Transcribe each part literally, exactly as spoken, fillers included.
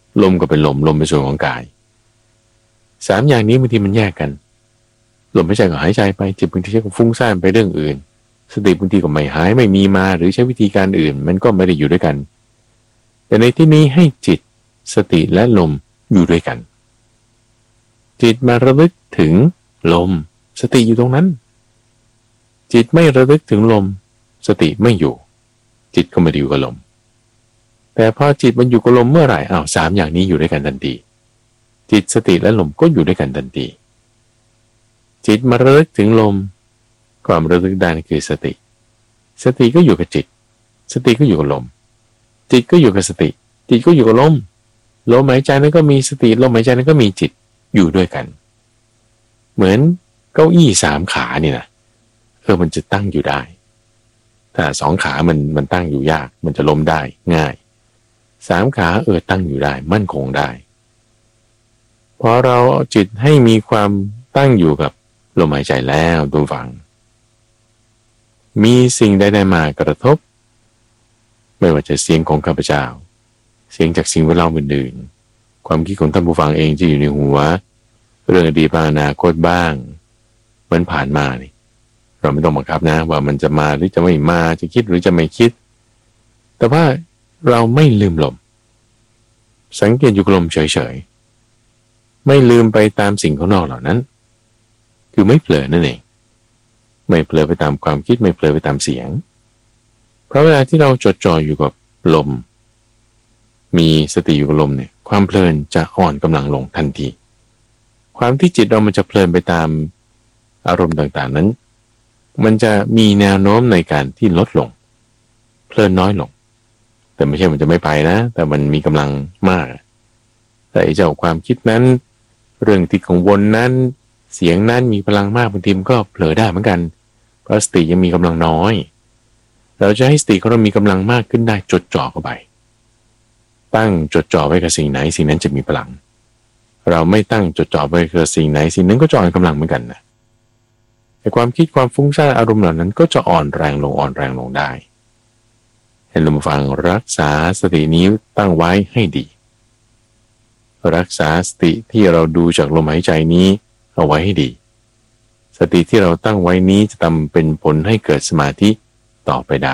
ลมก็เป็นลมลมเป็นส่วนของกายสามอย่างนี้บางทีมันแยกกันลมหายใจก็หายใจไปจิตบางทีก็ฟุ้งซ่านไปเรื่องอื่นสติบางทีก็ไม่หายไม่มีมาหรือใช้วิธีการอื่นมันก็ไม่ได้อยู่ด้วยกันแต่ในที่นี้ให้จิตสติและลมอยู่ด้วยกันจิตมาระลึกถึงลมสติอยู่ตรงนั้นจิตไม่ระลึกถึงลมสติไม่อยู่จิตก็ไม่ได้อยู่กับลมแต่พอจิตมันอยู่กับลมเมื่อไหร่อ้าวสามอย่างนี้อยู่ด้วยกันทันทีจิตสติและลมก็อยู่ด้วยกันทันทีจิตมาระลึกถึงลมความระลึกได้คือสติสติก็อยู่กับจิตสติก็อยู่กับลมจิตก็อยู่กับสติจิตก็อยู่กับลมลมหายใจนั้นก็มีสติลมหายใจนั้นก็มีจิตอยู่ด้วยกันเหมือนเก้าอี้สามขานี่นะเออมันจะตั้งอยู่ได้ถ้าสองขามันมันตั้งอยู่ยากมันจะล้มได้ง่ายสามขาเออตั้งอยู่ได้มั่นคงได้พอเราเอาจิตให้มีความตั้งอยู่กับลมหายใจแล้วดูฟังมีสิ่งใดๆมากระทบไม่ว่าจะเสียงของข้าพเจ้าเสียงจากสิ่งแวดล้อมอื่นๆความคิดของท่านผู้ฟังเองที่อยู่ในหัวเรื่องอดีตบ้างอนาคตบ้างมันผ่านมานี่เราไม่ต้องบังคับนะว่ามันจะมาหรือจะไม่มาจะคิดหรือจะไม่คิดแต่ว่าเราไม่ลืมลมสังเกตอยู่กับลมเฉยๆไม่ลืมไปตามสิ่งข้างนอกเหล่านั้นคือไม่เผลอนั่นเองไม่เผลอไปตามความคิดไม่เผลอไปตามเสียงเพราะเวลาที่เราจดจ่ออยู่กับลมมีสติอยู่กับลมเนี่ยความเพลินจะอ่อนกำลังลงทันทีความที่จิตเรามันจะเพลินไปตามอารมณ์ต่างๆนั้นมันจะมีแนวโน้มในการที่ลดลงเพลินน้อยลงแต่ไม่ใช่มันจะไม่ไปนะแต่มันมีกำลังมากแต่ไอ้เจ้าความคิดนั้นเรื่องที่กังวลนั้นเสียงนั้นมีพลังมากบางทีมันก็เผลอได้เหมือนกันเพราะสติยังมีกำลังน้อยเราจะให้สติของเรามีกำลังมากขึ้นได้จดจ่อเข้าไปตั้งจดจ่อไว้กับสิ่งไหนสิ่งนั้นจะมีพลังเราไม่ตั้งจดจ่อไว้กับสิ่งไหนสิ่งนั้นก็จะอ่อนกำลังเหมือนกันนะแต่ความคิดความฟุ้งซ่านอารมณ์เหล่านั้นก็จะอ่อนแรงลงอ่อนแรงลงได้ให้เราฟังรักษาสตินี้ตั้งไว้ให้ดีรักษาสติที่เราดูจากลมหายใจนี้เอาไว้ให้ดีสติที่เราตั้งไว้นี้จะทำเป็นผลให้เกิดสมาธิต่อไปได้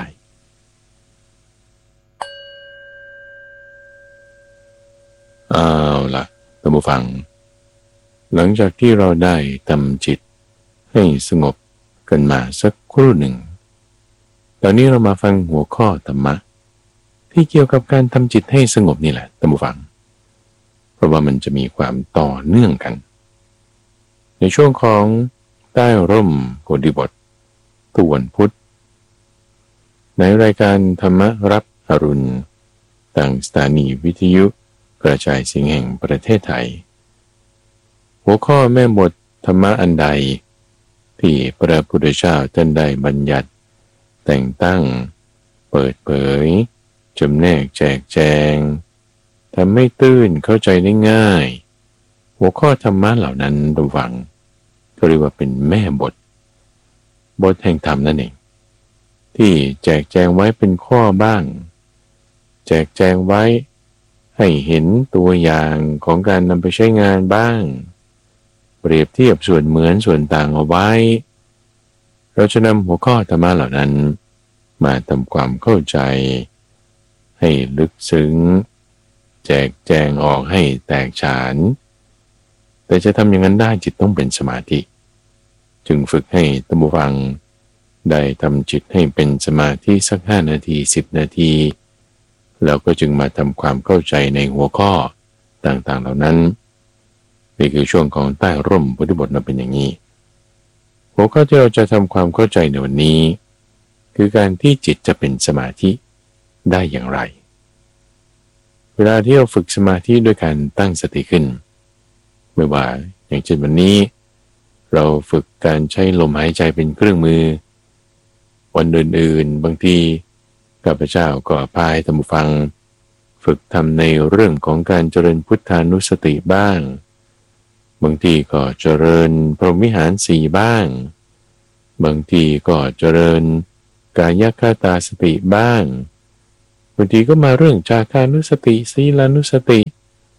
เอาล่ะท่านผู้ฟังหลังจากที่เราได้ทำจิตให้สงบกันมาสักครู่หนึ่งตอนนี้เรามาฟังหัวข้อธรรมะที่เกี่ยวกับการทำจิตให้สงบนี่แหละท่านผู้ฟังเพราะว่ามันจะมีความต่อเนื่องกันในช่วงของใต้ร่มโพธิบททุกวันพุธในรายการธรรมรับอรุณทางสถานีวิทยุกระจายเสียงแห่งประเทศไทยหัวข้อแม่บทธรรมะอันใดที่พระพุทธเจ้าท่านได้บัญญัติแต่งตั้งเปิดเผยจำแนกแจกแจงทำให้ตื้นเข้าใจได้ง่ายหัวข้อธรรมะเหล่านั้นระวังก็เรียกว่าเป็นแม่บทบทแห่งธรรมนั่นเองที่แจกแจงไว้เป็นข้อบ้างแจกแจงไว้ให้เห็นตัวอย่างของการนำไปใช้งานบ้างเปรียบเทียบส่วนเหมือนส่วนต่างเอาไว้เราจะนำหัวข้อธรรมะเหล่านั้นมาทำความเข้าใจให้ลึกซึ้งแจกแจงออกให้แตกฉานแต่จะทำอย่างนั้นได้จิตต้องเป็นสมาธิจึงฝึกให้ท่านผู้ฟังได้ทำจิตให้เป็นสมาธิสักห้านาทีสิบนาทีแล้วก็จึงมาทำความเข้าใจในหัวข้อต่างๆเหล่านั้นนี่คือช่วงของใต้ร่มโพธิบทนั้นเป็นอย่างนี้หัวข้อที่เราจะทำความเข้าใจในวันนี้คือการที่จิตจะเป็นสมาธิได้อย่างไรเวลาที่เราฝึกสมาธิด้วยการตั้งสติขึ้นไม่ว่าอย่างเช่นวันนี้เราฝึกการใช้ลมหายใจเป็นเครื่องมือวันอื่นๆบางทีข้าพเจ้าก็พาให้ท่านผู้ฟังฝึกทำในเรื่องของการเจริญพุทธานุสติบ้างบางทีก็เจริญพรหมวิหารสี่บ้างบางทีก็เจริญกายคตาสติบ้างบางทีก็มาเรื่องจาคานุสติศีลานุสติ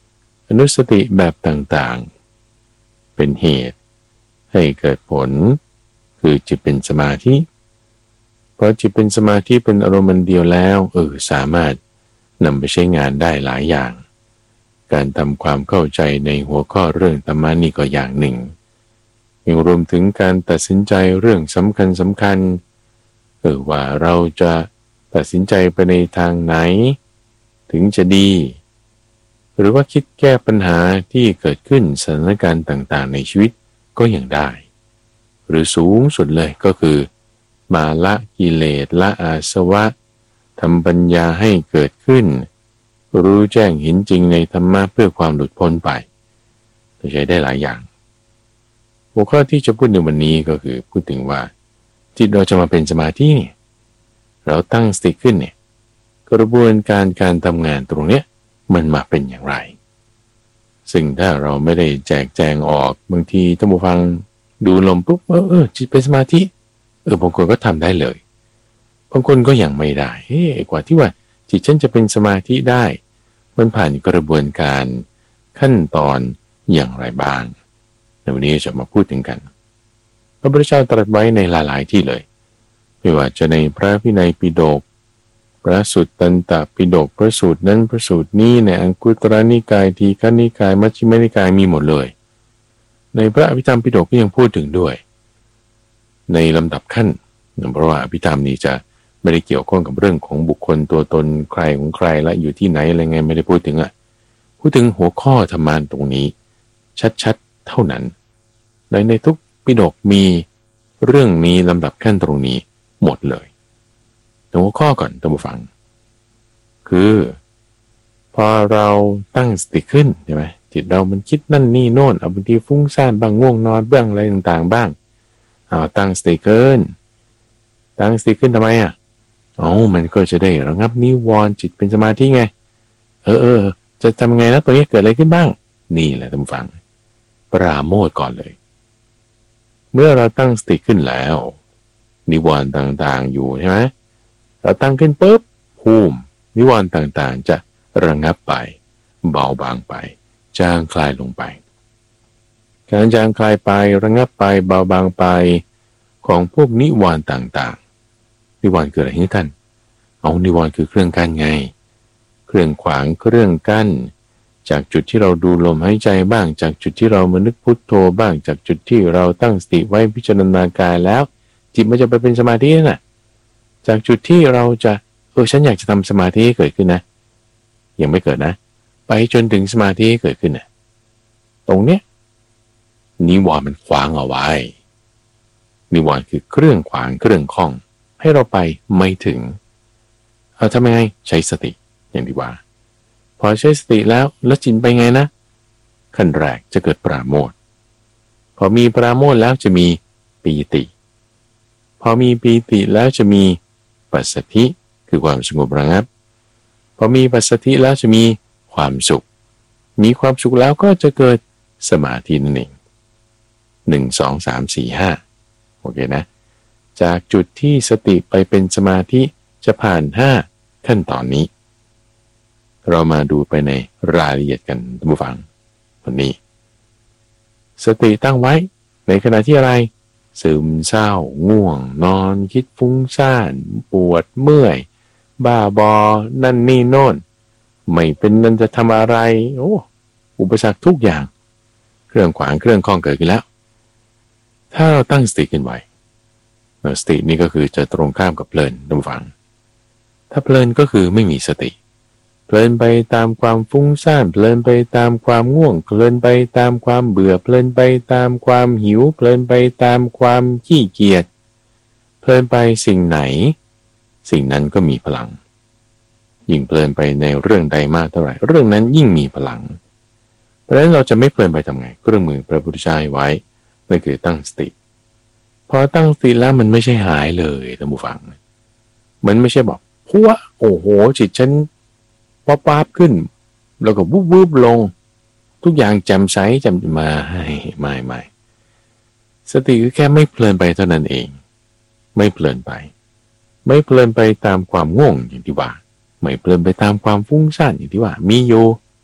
อนุสติแบบต่างๆเป็นเหตุให้เกิดผลคือจิตเป็นสมาธิเพราะจิตเป็นสมาธิเป็นอารมณ์เดียวแล้วเออสามารถนำไปใช้งานได้หลายอย่างการทำความเข้าใจในหัวข้อเรื่องธรรมะนี่ก็อย่างหนึ่งยังรวมถึงการตัดสินใจเรื่องสำคัญสำคัญเออว่าเราจะตัดสินใจไปในทางไหนถึงจะดีหรือว่าคิดแก้ปัญหาที่เกิดขึ้นสถานการณ์ต่างๆในชีวิตก็ยังได้หรือสูงสุดเลยก็คือมาละกิเลสละอาสวะทำปัญญาให้เกิดขึ้นรู้แจ้งเห็นจริงในธรรมะเพื่อความหลุดพ้นไปใช้ได้หลายอย่างหัวข้อที่จะพูดในวันนี้ก็คือพูดถึงว่าจิตเราจะมาเป็นสมาธิเนี่ยเราตั้งสติขึ้นเนี่ยกระบวนการการทำงานตรงเนี้ยมันมาเป็นอย่างไรซึ่งถ้าเราไม่ได้แจกแจงออกบางทีท่านผู้ฟังดูลมปุ๊บเออเออจิตเป็นสมาธิเออบางคนก็ทำได้เลยบางคนก็ยังไม่ได้เฮ้กว่าที่ว่าจิตฉันจะเป็นสมาธิได้มันผ่านกระบวนการขั้นตอนอย่างไรบ้างในวันนี้จะมาพูดถึงกันพระพุทธเจ้าตรัสไว้ในหลายๆที่เลยไม่ว่าจะในพระวินัยปิฎกพระสุตตันตปิฎกพระสูตรนั้นพระสูตรนี้ในอังคุตรนิกายทีฆนิกายมัชฌิมนิกายมีหมดเลยในพระอภิธรรมปิฎกก็ยังพูดถึงด้วยในลำดับขั้นเพราะว่าอภิธรรมนี้จะไม่ได้เกี่ยวข้องกับเรื่องของบุคคลตัวตนใครของใครและอยู่ที่ไหนอะไรไงไม่ได้พูดถึงอ่ะพูดถึงหัวข้อธรรมะตรงนี้ชัดๆเท่านั้นในในทุกปิฎกมีเรื่องนี้ลำดับขั้นตรงนี้หมดเลยหัวข้อก่อนท่านผู้ฟังคือพอเราตั้งสติขึ้นใช่ไหมจิตเรามันคิดนั่นนี่โน่นเอาบางทีฟุ้งซ่านบ้างง่วงนอนบ้างอะไรต่างๆบ้างเอาตั้งสติขึ้นตั้งสติขึ้นทำไมอ่ะอ๋อมันก็จะได้ระงับนิวรณ์จิตเป็นสมาธิไงเออเออจะทำไงนะตรงนี้เกิดอะไรขึ้นบ้างนี่แหละท่านผู้ฟังปราโมทย์ก่อนเลยเมื่อเราตั้งสติขึ้นแล้วนิวรณ์ต่างๆอยู่ใช่ไหมเราตั้งขึ้นปุ๊บภูมินิวรณ์ต่างๆจะระงับไปเบาบางไปจางคลายลงไปการจางคลายไประงับไปเบาบางไปของพวกนิวรณ์ต่างๆนิวรณ์คืออะไรนี่ท่านเอานิวรณ์คือเครื่องกั้นไงเครื่องขวางเครื่องกั้นจากจุดที่เราดูลมหายใจบ้างจากจุดที่เรามานึกพุทโธบ้างจากจุดที่เราตั้งสติไว้พิจารณากายแล้วจิตมันจะไปเป็นสมาธิน่ะจากจุดที่เราจะเออฉันอยากจะทำสมาธิให้เกิดขึ้นนะยังไม่เกิดนะไปจนถึงสมาธิให้เกิดขึ้นน่ะตรงเนี้ยนิวรณ์มันขวางเอาไว้นิวรณ์คือเครื่องขวางเครื่องข้องให้เราไปไม่ถึงเอาทำยังไงใช้สติอย่างที่ว่าพอใช้สติแล้วแล้วจิตไปไงนะขั้นแรกจะเกิดปราโมทย์พอมีปราโมทย์แล้วจะมีปีติพอมีปีติแล้วจะมีปัสสัทธิคือความสงบระงับพอมีปัสสัทธิแล้วจะมีความสุขมีความสุขแล้วก็จะเกิดสมาธินั่นเองหนึ่งสองสามสี่ห้าโอเคนะจากจุดที่สติไปเป็นสมาธิจะผ่านห้าขั้นตอนนี้เรามาดูไปในรายละเอียดกันท่านผู้ฟังวันนี้สติตั้งไว้ในขณะที่อะไรซึมเศร้าง่วงนอนคิดฟุ้งซ่านปวดเมื่อยบ้าบอนั่นนี่โน่นไม่เป็นนั่นจะทำอะไรโอ้อุปสรรคทุกอย่างเครื่องขวางเครื่องข้องเกิดขึ้นแล้วถ้าเราตั้งสติขึ้นไว้สตินี่ก็คือจะตรงข้ามกับเพลินท่านผู้ฟังถ้าเพลินก็คือไม่มีสติเพลินไปตามความฟุ้งซ่านเพลินไปตามความง่วงเพลินไปตามความเบื่อเพลินไปตามความหิวเพลินไปตามความขี้เกียจเพลินไปสิ่งไหนสิ่งนั้นก็มีพลังยิ่งเพลินไปในเรื่องใดมากเท่าไหร่เรื่องนั้นยิ่งมีพลังเพราะฉะนั้นเราจะไม่เพลินไปทำไงเครื่องมือพระพุทธเจ้าไว้นั่นคือตั้งสติพอตั้งสติแล้วมันไม่ใช่หายเลยท่านผู้ฟังมันไม่ใช่บอกพัวโอ้โหจิตฉันป๊อปป๊าบขึ้นแล้วก็วุบวุบลงทุกอย่างแจ่มใสแจ่มมาให้ไม่ไม่สติคือแค่ไม่เพลินไปเท่านั้นเองไม่เพลินไปไม่เพลินไปตามความง่วงอย่างที่ว่าไม่เพลินไปตามความฟุ้งซ่านอย่างที่ว่ามีอยู่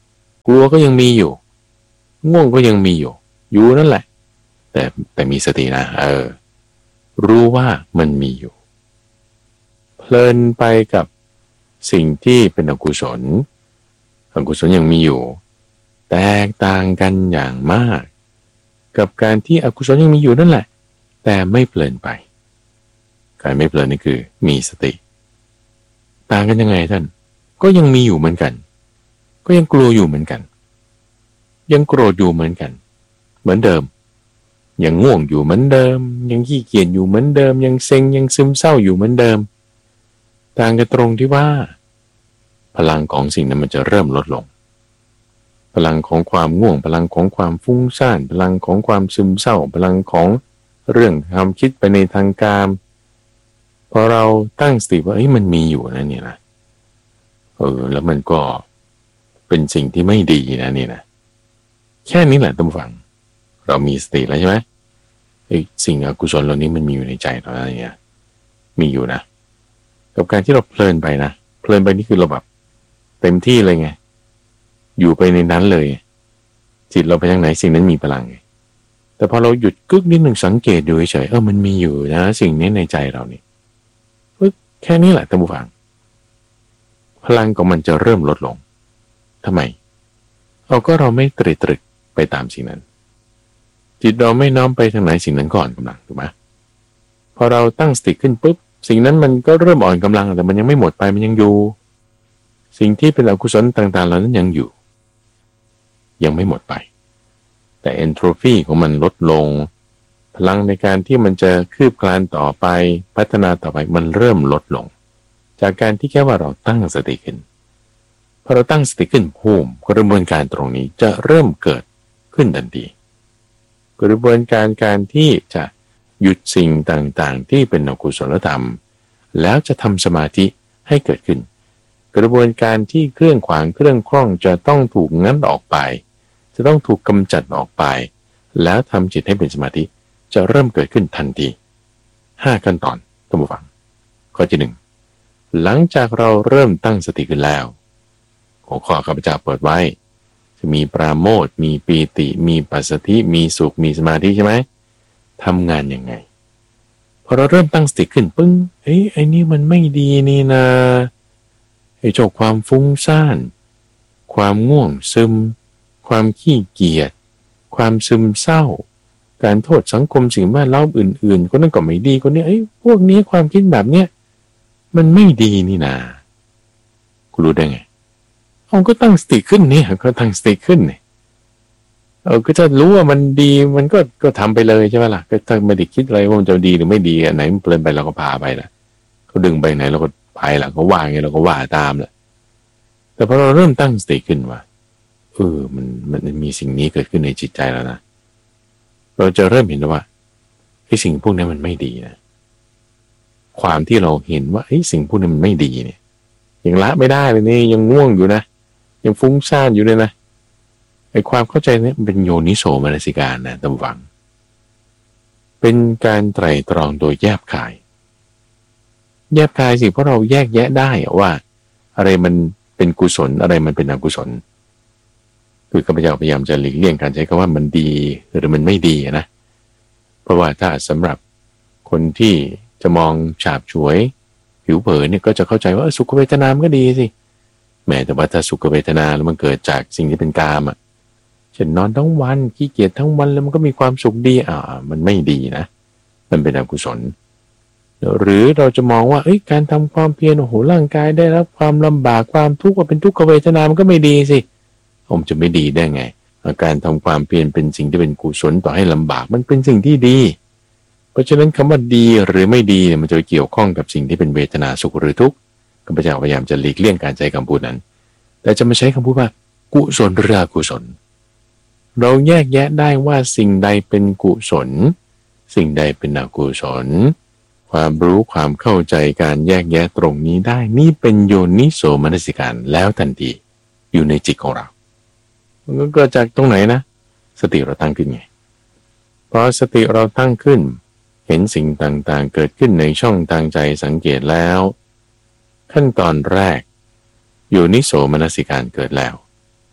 กลัวก็ยังมีอยู่ง่วงก็ยังมีอยู่อยู่นั่นแหละแต่แต่มีสตินะเออรู้ว่ามันมีอยู่เพลินไปกับสิ่งที่เป็นอกุศลอกุศลยังมีอยู่แตกต่างกันอย่างมากกับการที่อกุศลยังมีอยู่นั่นแหละแต่ไม่เพลินไปการไม่เพลินนี่คือมีสติต่างกันยังไงท่านก็ยังมีอยู่เหมือนกันก็ยังกลัวอยู่เหมือนกันยังโกรธอยู่เหมือนกันเหมือนเดิมยังง่วงอยู่เหมือนเดิมยังขี้เกียจอยู่เหมือนเดิมยังเซ็งยังซึมเศร้าอยู่เหมือนเดิมต่างกันตรงที่ว่าพลังของสิ่งนั้นมันจะเริ่มลดลงพลังของความง่วงพลังของความฟุ้งซ่านพลังของความซึมเศร้าพลังของเรื่องความคิดไปในทางกามพอเราตั้งสติว่าเอ้ยมันมีอยู่นะเนี่ยนะเออแล้วมันก็เป็นสิ่งที่ไม่ดีนะนี่นะแค่นี้แหละท่านผู้ฟังเรามีสติแล้วใช่ไหมไอ้สิ่งอกุศลเหล่านี้มันมีอยู่ในใจเราอะไรเงี้ยมีอยู่นะกับการที่เราเพลินไปนะเพลินไปนี่คือเราแบบเต็มที่เลยไงอยู่ไปในนั้นเลยจิตเราไปทางไหนสิ่งนั้นมีพลังไงแต่พอเราหยุดกึกนิดหนึ่งสังเกตดูเฉยเออมันมีอยู่นะสิ่งนี้ในใจเรานี่แค่นี้แหละท่านผู้ฟังพลังของมันจะเริ่มลดลงทำไมเราก็เราไม่ตรึกตรึกไปตามสิ่งนั้นจิตเราไม่น้อมไปทางไหนสิ่งนั้นก่อนกำลังถูกไหมพอเราตั้งสติขึ้นปุ๊บสิ่งนั้นมันก็เริ่มอ่อนกำลังแต่มันยังไม่หมดไปมันยังอยู่สิ่งที่เป็นอกุศลต่างๆเหล่านั้นยังอยู่ยังไม่หมดไปแต่เอนโทรฟีของมันลดลงพลังในการที่มันจะคืบคลานต่อไปพัฒนาต่อไปมันเริ่มลดลงจากการที่แค่ว่าเราตั้งสติขึ้นพอเราตั้งสติขึ้นภูมิกระบวนการตรงนี้จะเริ่มเกิดขึ้นทันทีกระบวนการการที่จะหยุดสิ่งต่างๆที่เป็นอกุศลธรรมแล้วจะทำสมาธิให้เกิดขึ้นกระบวนการที่เครื่องขวางเครื่องคล่องจะต้องถูกงัดออกไปจะต้องถูกกำจัดออกไปแล้วทำจิตให้เป็นสมาธิจะเริ่มเกิดขึ้นทันทีห้าขั้นตอนท่านผู้ฟังข้อที่หนึ่งหลังจากเราเริ่มตั้งสติขึ้นแล้วหัวข้อข้าพเจ้าเปิดไว้จะมีปราโมทย์มีปีติมีปัสสัทธิมีสุขมีสมาธิใช่ไหมทำงานยังไงพอเราเริ่มตั้งสติขึ้นปึ้งเอ้ยไอ้นี่มันไม่ดีนี่นาไอ้เจ้าความฟุ้งซ่านความง่วงซึมความขี้เกียจความซึมเศร้าการโทษสังคมสิ่งแวดล้อมอื่นๆคนนั้นก็ไม่ดีคนนี้ไอ้พวกนี้ความคิดแบบเนี้ยมันไม่ดีนี่นาคุณรู้ได้ไงเราก็ตั้งสติขึ้นเนี่ยก็ตั้งสติขึ้นเนี่ยเออก็จะรู้ว่ามันดีมันก็ก็ทำไปเลยใช่ไหมล่ะก็ถ้าไม่ได้คิดอะไรว่ามันจะดีหรือไม่ดีอันไหนมันเพลินไปเราก็พาไปละเขาดึงไปไหนเราก็ไปละเขาว่าไงเราก็ว่าตามแหละแต่พอเราเริ่มตั้งสติขึ้นว่าเออมันมันมีสิ่งนี้เกิดขึ้นในจิตใจแล้วนะเราจะเริ่มเห็นว่าไอ้สิ่งพวกนี้มันไม่ดีนะความที่เราเห็นว่าไอ้สิ่งพวกนี้มันไม่ดีเนี่ยยังละไม่ได้เลยนี่ยังง่วงอยู่นะยังฟุ้งซ่านอยู่เลยนะไอ้ความเข้าใจนี้มันเป็นโยนิโสมนสิการนะท่านฟังเป็นการไตร่ตรองโดยแยบคายแยบคายสิเพราะเราแยกแยะได้ว่าอะไรมันเป็นกุศลอะไรมันเป็นอกุศลคือข้าพเจ้าพยายามจะหลีกเลี่ยงการใช้คำว่ามันดีหรือมันไม่ดีนะเพราะว่าถ้าสำหรับคนที่จะมองฉาบฉวยผิวเผินเนี่ยก็จะเข้าใจว่าสุขเวทนามันก็ดีสิแม้แต่ว่าถ้าสุขเวทนาแล้วมันเกิดจากสิ่งที่เป็นกามอ่ะเช่นนอนทั้งวันขี้เกียจทั้งวันแล้วมันก็มีความสุขดีอ่ามันไม่ดีนะมันเป็นอกุศลหรือเราจะมองว่าเอ้ยการทำความเพียรโอ้โหร่างกายได้รับความลำบากความทุกข์ว่าเป็นทุกขเวทนามันก็ไม่ดีสิผมจะไม่ดีได้ไงการทำความเพียรเป็นสิ่งที่เป็นกุศลต่อให้ลำบากมันเป็นสิ่งที่ดีเพราะฉะนั้นคำว่าดีหรือไม่ดีเนี่ยมันจะเกี่ยวข้องกับสิ่งที่เป็นเวทนาสุขหรือทุกข์ข้าพเจ้าพยายามจะหลีกเลี่ยงการใช้คำพูดนั้นแต่จะไม่ใช้คำพูดว่ากุศลหรืออกุศลเราแยกแยะได้ว่าสิ่งใดเป็นกุศลสิ่งใดเป็นอกุศลความรู้ความเข้าใจการแยกแยะตรงนี้ได้นี่เป็นโยนิโสมนสิการแล้วทันทีอยู่ในจิตของเรามันก็เกิดจากตรงไหนนะสติเราตั้งขึ้นไงพอสติเราตั้งขึ้นเห็นสิ่งต่างๆเกิดขึ้นในช่องทางใจสังเกตแล้วขั้นตอนแรกโยนิโสมนสิการเกิดแล้ว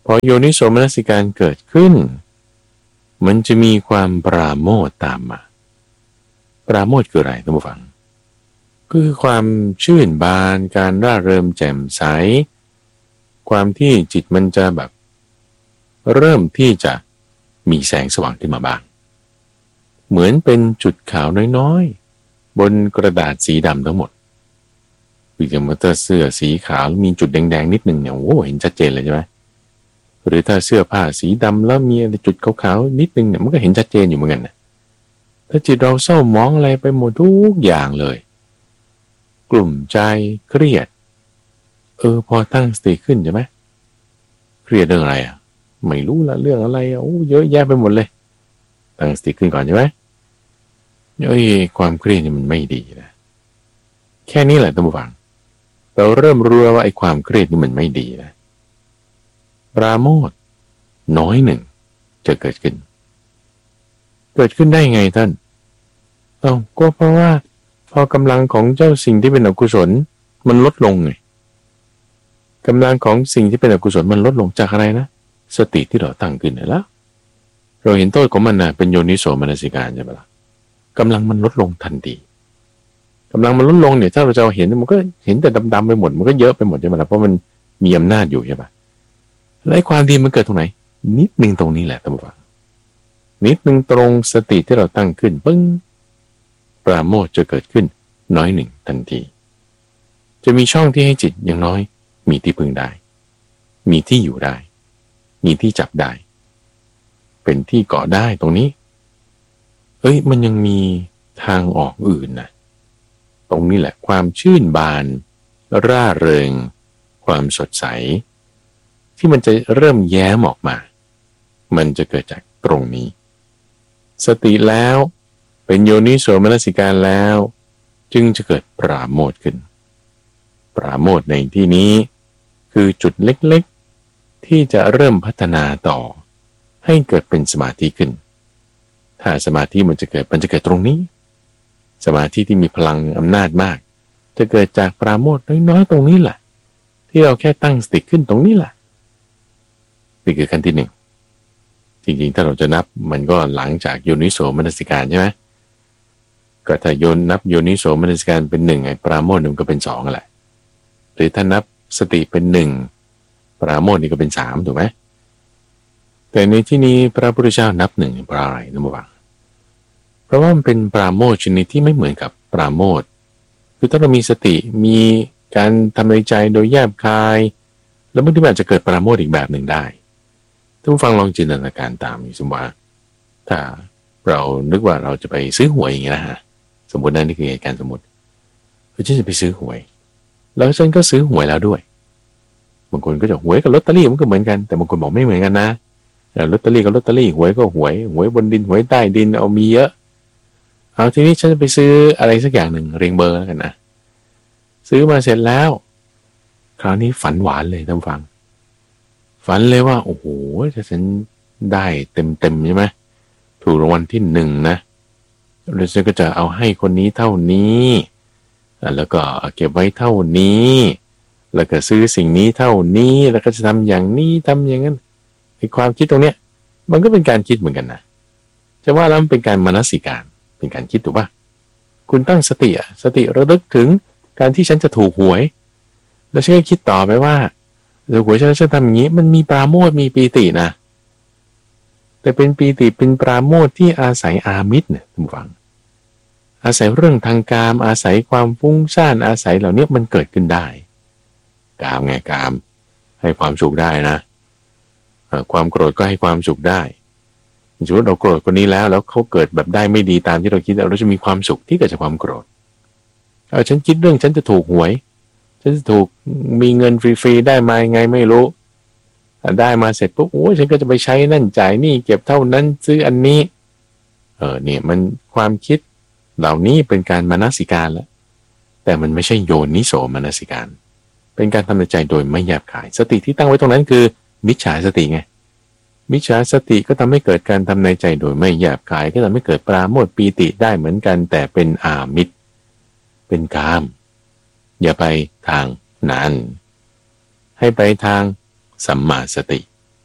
พอโยนิโสมนสิการเกิดขึ้นมันจะมีความปราโมทย์ตามมาปราโมทย์คืออะไรท่านผู้ฟังคือความชื่นบานการร่าเริงแจ่มใสความที่จิตมันจะแบบเริ่มที่จะมีแสงสว่างขึ้นมาบ้างเหมือนเป็นจุดขาวน้อยๆบนกระดาษสีดำทั้งหมดคืออย่างเมื่อเสื้อสีขาวมีจุดแดงๆนิดนึงเนี่ยโอ้เห็นชัดเจนเลยใช่ไหมหรือถ้าเสื้อผ้าสีดำแล้วมีจุดขาวๆนิดนึงเนี่ยมันก็เห็นชัดเจนอยู่เหมือนกันนะถ้าจิตเราเศร้าหมองอะไรไปหมดทุกอย่างเลยกลุ่มใจเครียดเออพอตั้งสติขึ้นใช่ไหมเครียดเรื่องอะไรอ่ะไม่รู้ละเรื่องอะไรอ่ะโอ้เยอะแยะไปหมดเลยตั้งสติขึ้นก่อนใช่ไหมเอ้ยความเครียดนี่มันไม่ดีนะแค่นี้แหละท่านผู้ฟังเราเริ่มรู้ว่าไอ้ความเครียดนี่มันไม่ดีนะปราโมทย์น้อยหนึ่งจะเกิดขึ้นเกิดขึ้นได้ไงท่านเอ้าก็เพราะว่าพอกำลังของเจ้าสิ่งที่เป็นอกุศลมันลดลงไงกำลังของสิ่งที่เป็นอกุศลมันลดลงจากอะไรนะสติที่เราตั้งขึ้นแล้วเราเห็นโทษของมันนะเป็นโยนิโสมนสิการใช่ไหมล่ะกำลังมันลดลงทันทีกำลังมันลดลงเนี่ยถ้าเราจะเห็นมันก็เห็นแต่ดำๆไปหมดมันก็เยอะไปหมดใช่ไหมล่ะเพราะมันมีอำนาจอยู่ใช่ปะและความดีมันเกิดตรงไหนนิดนึงตรงนี้แหละท่านผู้ฟังนิดนึงตรงสติที่เราตั้งขึ้นปึ้งปราโมทย์จะเกิดขึ้นน้อยหนึ่งทันทีจะมีช่องที่ให้จิตอย่างน้อยมีที่พึ่งได้มีที่อยู่ได้มีที่จับได้เป็นที่เกาะได้ตรงนี้เอ้ยมันยังมีทางออกอื่นนะตรงนี้แหละความชื่นบานร่าเริงความสดใสที่มันจะเริ่มแย้มออกมามันจะเกิดจากตรงนี้สติแล้วเป็นโยนิโสมนสิการแล้วจึงจะเกิดปราโมทย์ขึ้นปราโมทย์ในที่นี้คือจุดเล็กๆที่จะเริ่มพัฒนาต่อให้เกิดเป็นสมาธิขึ้นถ้าสมาธิมันจะเกิดมันจะเกิดตรงนี้สมาธิที่มีพลังอำนาจมากจะเกิดจากปราโมทย์น้อยๆตรงนี้แหละที่เราแค่ตั้งสติขึ้นตรงนี้แหละนี่คือขั้นที่หนึ่งจริงๆถ้าเราจะนับมันก็หลังจากโยนิโสมนสิการใช่ไหมก็ถ้าโยนนับโยนิโสมนสิการเป็นหนึ่งไอ้ปราโมทย์มันก็เป็นสองแหละหรือถ้านับสติเป็นหนึ่งปราโมทย์นี่ก็เป็นสามถูกไหมแต่ในที่นี้พระพุทธเจ้านับหนึ่งเพราะอะไรนะบ้างเพราะว่ามันเป็นปราโมทย์ชนิดที่ไม่เหมือนกับปราโมทย์คือถ้าเรามีสติมีการทำในใจโดยแยบคายแล้วมันที่อาจจะเกิดปราโมทย์อีกแบบหนึ่งได้ท่านผู้ฟังลองจินตนาการตามสมมติว่าถ้าเรานึกว่าเราจะไปซื้อหวยอย่างเงี้ยนะฮะสมมตินั่นนี่คือเหตุการณ์สมมติเราจะไปซื้อหวยแล้วฉันก็ซื้อหวยแล้วด้วยบางคนก็จะหวยกับลอตเตอรี่มันก็เหมือนกันแต่บางคนบอกไม่เหมือนกันนะลอตเตอรี่กับลอตเตอรี่หวยก็หวยหวยบนดินหวยใต้ดินเอามีเยอะเอาทีนี้ฉันจะไปซื้ออะไรสักอย่างหนึ่งเรียงเบอร์แล้วกันนะซื้อมาเสร็จแล้วคราวนี้ฝันหวานเลยท่านฟังฝันเลยว่าโอ้โหถ้าฉันได้เต็มเต็มใช่ไหมถูกรางวัลที่หนึ่งนะแล้วฉันก็จะเอาให้คนนี้เท่านี้แล้วก็เก็บไว้เท่านี้แล้วก็ซื้อสิ่งนี้เท่านี้แล้วก็จะทำอย่างนี้ทำอย่างนั้นไอ้ความคิดตรงเนี้ยมันก็เป็นการคิดเหมือนกันนะจะว่าแล้วมันเป็นการมนสิการเป็นการคิดถูกป่ะคุณตั้งสติอะสติระลึกถึงการที่ฉันจะถูกหวยแล้วฉันก็คิดต่อไปว่าเดี๋ยวหวยฉันจะทำอย่างนี้มันมีปราโมทย์มีปีตินะแต่เป็นปีติเป็นปราโมทย์ที่อาศัยอามิตรเนี่ยท่านผู้ฟังอาศัยเรื่องทางกามอาศัยความฟุ้งซ่านอาศัยเหล่านี้มันเกิดขึ้นได้กามไงกามให้ความสุขได้นะความโกรธก็ให้ความสุขได้สมมติเราโกรธคนนี้แล้วแล้วเขาเกิดแบบได้ไม่ดีตามที่เราคิดเราจะมีความสุขที่เกิดจากความโกรธเออฉันคิดเรื่องฉันจะถูกหวยฉันจะถูกมีเงินฟรีๆได้มาไงไม่รู้ได้มาเสร็จปุ๊บโอ้ยฉันก็จะไปใช้นั่นจ่ายนี่เก็บเท่านั้นซื้ออันนี้เออเนี่ยมันความคิดเหล่านี้เป็นการมนสิการแล้วแต่มันไม่ใช่โยนิโสมนสิการเป็นการทำในใจโดยไม่แยบคายสติที่ตั้งไว้ตรงนั้นคือมิจฉาสติไงมิจฉาสติก็ทำให้เกิดการทำในใจโดยไม่แยบคายก็ทำให้เกิดปราโมทย์ปีติได้เหมือนกันแต่เป็นอามิตรเป็นกามอย่าไปทางนั้นให้ไปทางสัมมาสติ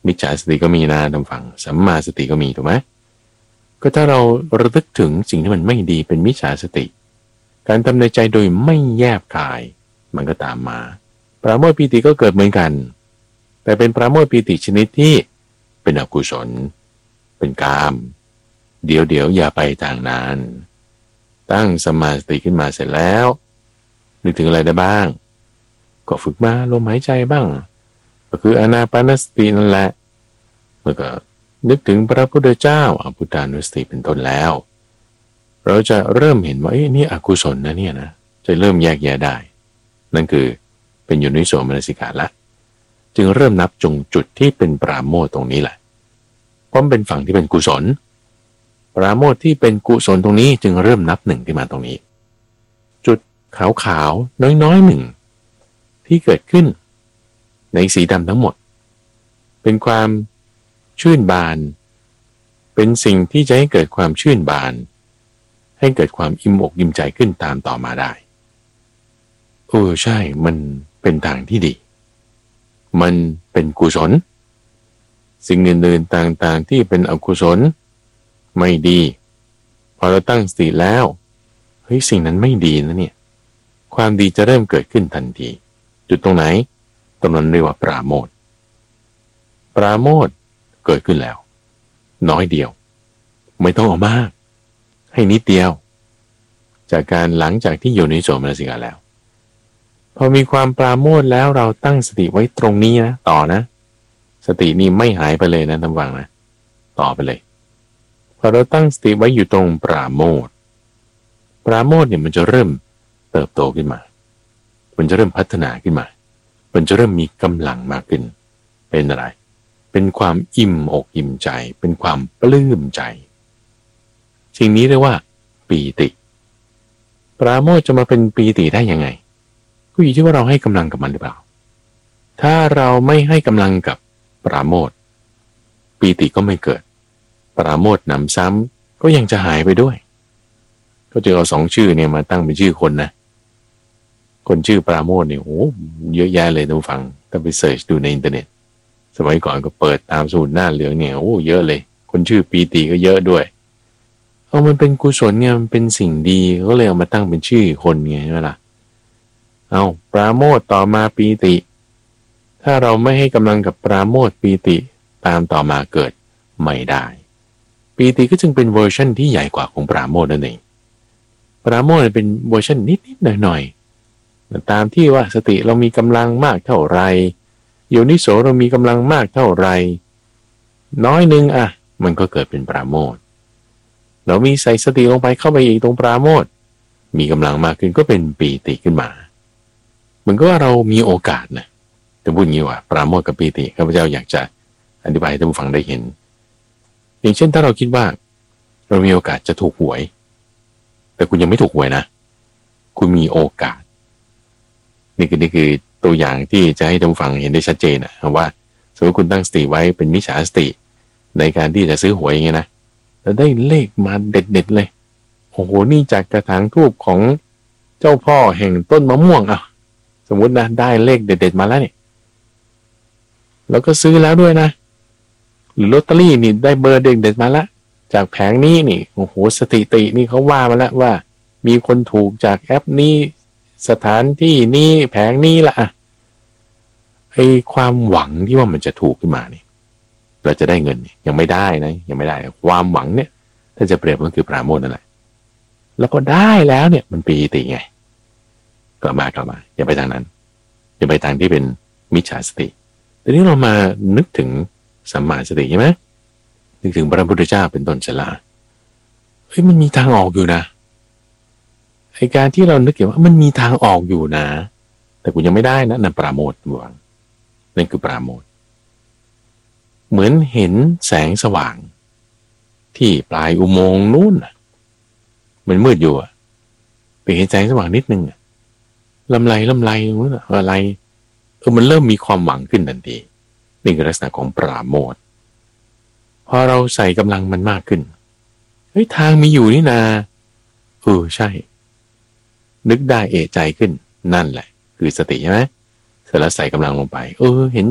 มิจฉาสติก็มีนะทำฝั่งสัมมาสติก็มีถูกไหมก็ถ้าเราระลึกถึงสิ่งที่มันไม่ดีเป็นมิจฉาสติการทำในใจโดยไม่แยบคายมันก็ตามมาปราโมทย์ปีติก็เกิดเหมือนกันแต่เป็นปราโมทย์ปีติชนิดที่เป็นอกุศลเป็นกามเดี๋ยวเดี๋ยวอย่าไปทางนั้นตั้งสมาธิขึ้นมาเสร็จแล้วนึกถึงอะไรได้บ้างก็ฝึกมาลมหายใจบ้างก็คืออานาปานสตินั่นแหละแล้วก็นึกถึงพระพุทธเจ้าอพุทธานุสติเป็นต้นแล้วเราจะเริ่มเห็นว่าเอ้ยนี่อกุศลนะเนี่ยนะจะเริ่มแยกแยะได้นั่นคือเป็นโยนิโสมนสิการละจึงเริ่มนับจงจุดที่เป็นปราโมทย์ตรงนี้แหละเพราะมันเป็นฝั่งที่เป็นกุศลปราโมทย์ที่เป็นกุศลตรงนี้จึงเริ่มนับหนึ่งขึ้นมาตรงนี้จุดขาวๆน้อยๆหนึ่งที่เกิดขึ้นในสีดำทั้งหมดเป็นความชื่นบานเป็นสิ่งที่จะให้เกิดความชื่นบานให้เกิดความอิ่มอกอิ่มใจขึ้นตามต่อมาได้เออใช่มันเป็นทางที่ดีมันเป็นกุศลสิ่งอื่นๆต่างๆที่เป็นอกุศลไม่ดีพอเราตั้งสติแล้วเฮ้ยสิ่งนั้นไม่ดีนะเนี่ยความดีจะเริ่มเกิดขึ้นทันทีจุดตรงไหนตรงนั้นเรียกว่าปราโมทย์ปราโมทย์เกิดขึ้นแล้วน้อยเดียวไม่ต้องเอามากให้นิดเดียวจากการหลังจากที่โยนิโสมนสิการแล้วพอมีความปราโมทย์แล้วเราตั้งสติไว้ตรงนี้นะต่อนะสตินี่ไม่หายไปเลยนะท่านฟังนะต่อไปเลยพอเราตั้งสติไว้อยู่ตรงปราโมทย์ปราโมทย์เนี่ยมันจะเริ่มเติบโตขึ้นมามันจะเริ่มพัฒนาขึ้นมามันจะเริ่มมีกำลังมากขึ้นเป็นอะไรเป็นความอิ่มอกอิ่มใจเป็นความปลื้มใจสิ่งนี้เรียกว่าปีติปราโมทย์จะมาเป็นปีติได้ยังไงก็อยู่ที่ว่าเราให้กำลังกับมันหรือเปล่าถ้าเราไม่ให้กำลังกับปราโมทย์ปีติก็ไม่เกิดปราโมทย์นำซ้ำก็ยังจะหายไปด้วยก็จะเอาสองชื่อเนี่ยมาตั้งเป็นชื่อคนนะคนชื่อปราโมทย์เนี่ยโอ้เยอะแยะเลยท่านผู้ฟังถ้าไปเสิร์ชดูในอินเทอร์เน็ตสมัยก่อนก็เปิดตามสูตรหน้าเหลืองเนี่ยโอ้เยอะเลยคนชื่อปีติก็เยอะด้วยเอามันเป็นกุศลเนี่ยมันเป็นสิ่งดีก็เลยเอามาตั้งเป็นชื่อคนไงใช่ไหมล่ะเอาปราโมทย์ต่อมาปีติถ้าเราไม่ให้กำลังกับปราโมทย์ปีติตามต่อมาเกิดไม่ได้ปีติก็จึงเป็นเวอร์ชันที่ใหญ่กว่าของปราโมทย์นั่นเองปราโมทย์เป็นเวอร์ชันนิดๆหน่อยๆตามที่ว่าสติเรามีกำลังมากเท่าไรโยนิโสเรามีกำลังมากเท่าไรน้อยนึงอ่ะมันก็เกิดเป็นปราโมทย์เรามีใส่สติลงไปเข้าไปอีกตรงปราโมทย์มีกำลังมากขึ้นก็เป็นปีติขึ้นมาเหมือนก็ว่าเรามีโอกาสนะจะพูดงี้ว่าปราโมทย์กับปีติข้าพเจ้าอยากจะอธิบายให้ท่านผู้ฟังได้เห็นอย่างเช่นถ้าเราคิดว่าเรามีโอกาสจะถูกหวยแต่คุณยังไม่ถูกหวยนะคุณมีโอกาสนี่คือนี่คือตัวอย่างที่จะให้ท่านผู้ฟังเห็นได้ชัดเจนนะว่าสมมติคุณตั้งสติไว้เป็นมิจฉาสติในการที่จะซื้อหวยอย่างเงี้ยนะแล้วได้เลขมาเด็ดๆเลยโอ้โหนี่จากกระถางทูบของเจ้าพ่อแห่งต้นมะม่วงอ่ะสมมตินะได้เลขเด็ดๆมาแล้วเนี่ยแล้วก็ซื้อแล้วด้วยนะหรือลอตเตอรี่นี่ได้เบอร์เด็ดๆมาแล้วจากแผงนี้นี่โอ้โหสถิตินี่เขาว่ามาแล้วว่ามีคนถูกจากแอปนี้สถานที่นี้แผงนี้ละอะไอ้ความหวังที่ว่ามันจะถูกขึ้นมานี่เราจะได้เงินยังไม่ได้นะยังไม่ได้ความหวังเนี่ยถ้าจะเปรียบก็คือปราโมทย์นั่นแหละแล้วก็ได้แล้วเนี่ยมันปีติไงกลับมากลับมาอย่าไปทางนั้นอย่าไปทางที่เป็นมิจฉาสติทีนี้เรามานึกถึงสัมมาสติใช่ไหมนึกถึงพระพุทธเจ้าเป็นต้นเสละเฮ้ยมันมีทางออกอยู่นะไอการที่เรานึกเกี่ยวว่ามันมีทางออกอยู่นะแต่กูยังไม่ได้นะนั่นปราโมทย์หวังนั่นคือปราโมทย์เหมือนเห็นแสงสว่างที่ปลายอุโมงค์นู้นมันมืดอยู่อะไปเห็นแสงสว่างนิดนึงอะลำไรลำไรนู้นอะไรเออมันเริ่มมีความหวังขึ้นทันทีนี่คือลักษณะของปราโมทย์พอเราใส่กำลังมันมากขึ้นเฮ้ยทางมีอยู่นี่นาเออใช่นึกได้เอะใจขึ้นนั่นแหละคือสติใช่ไหมเสร็จแล้วใส่กำลังลงไปเออเห็น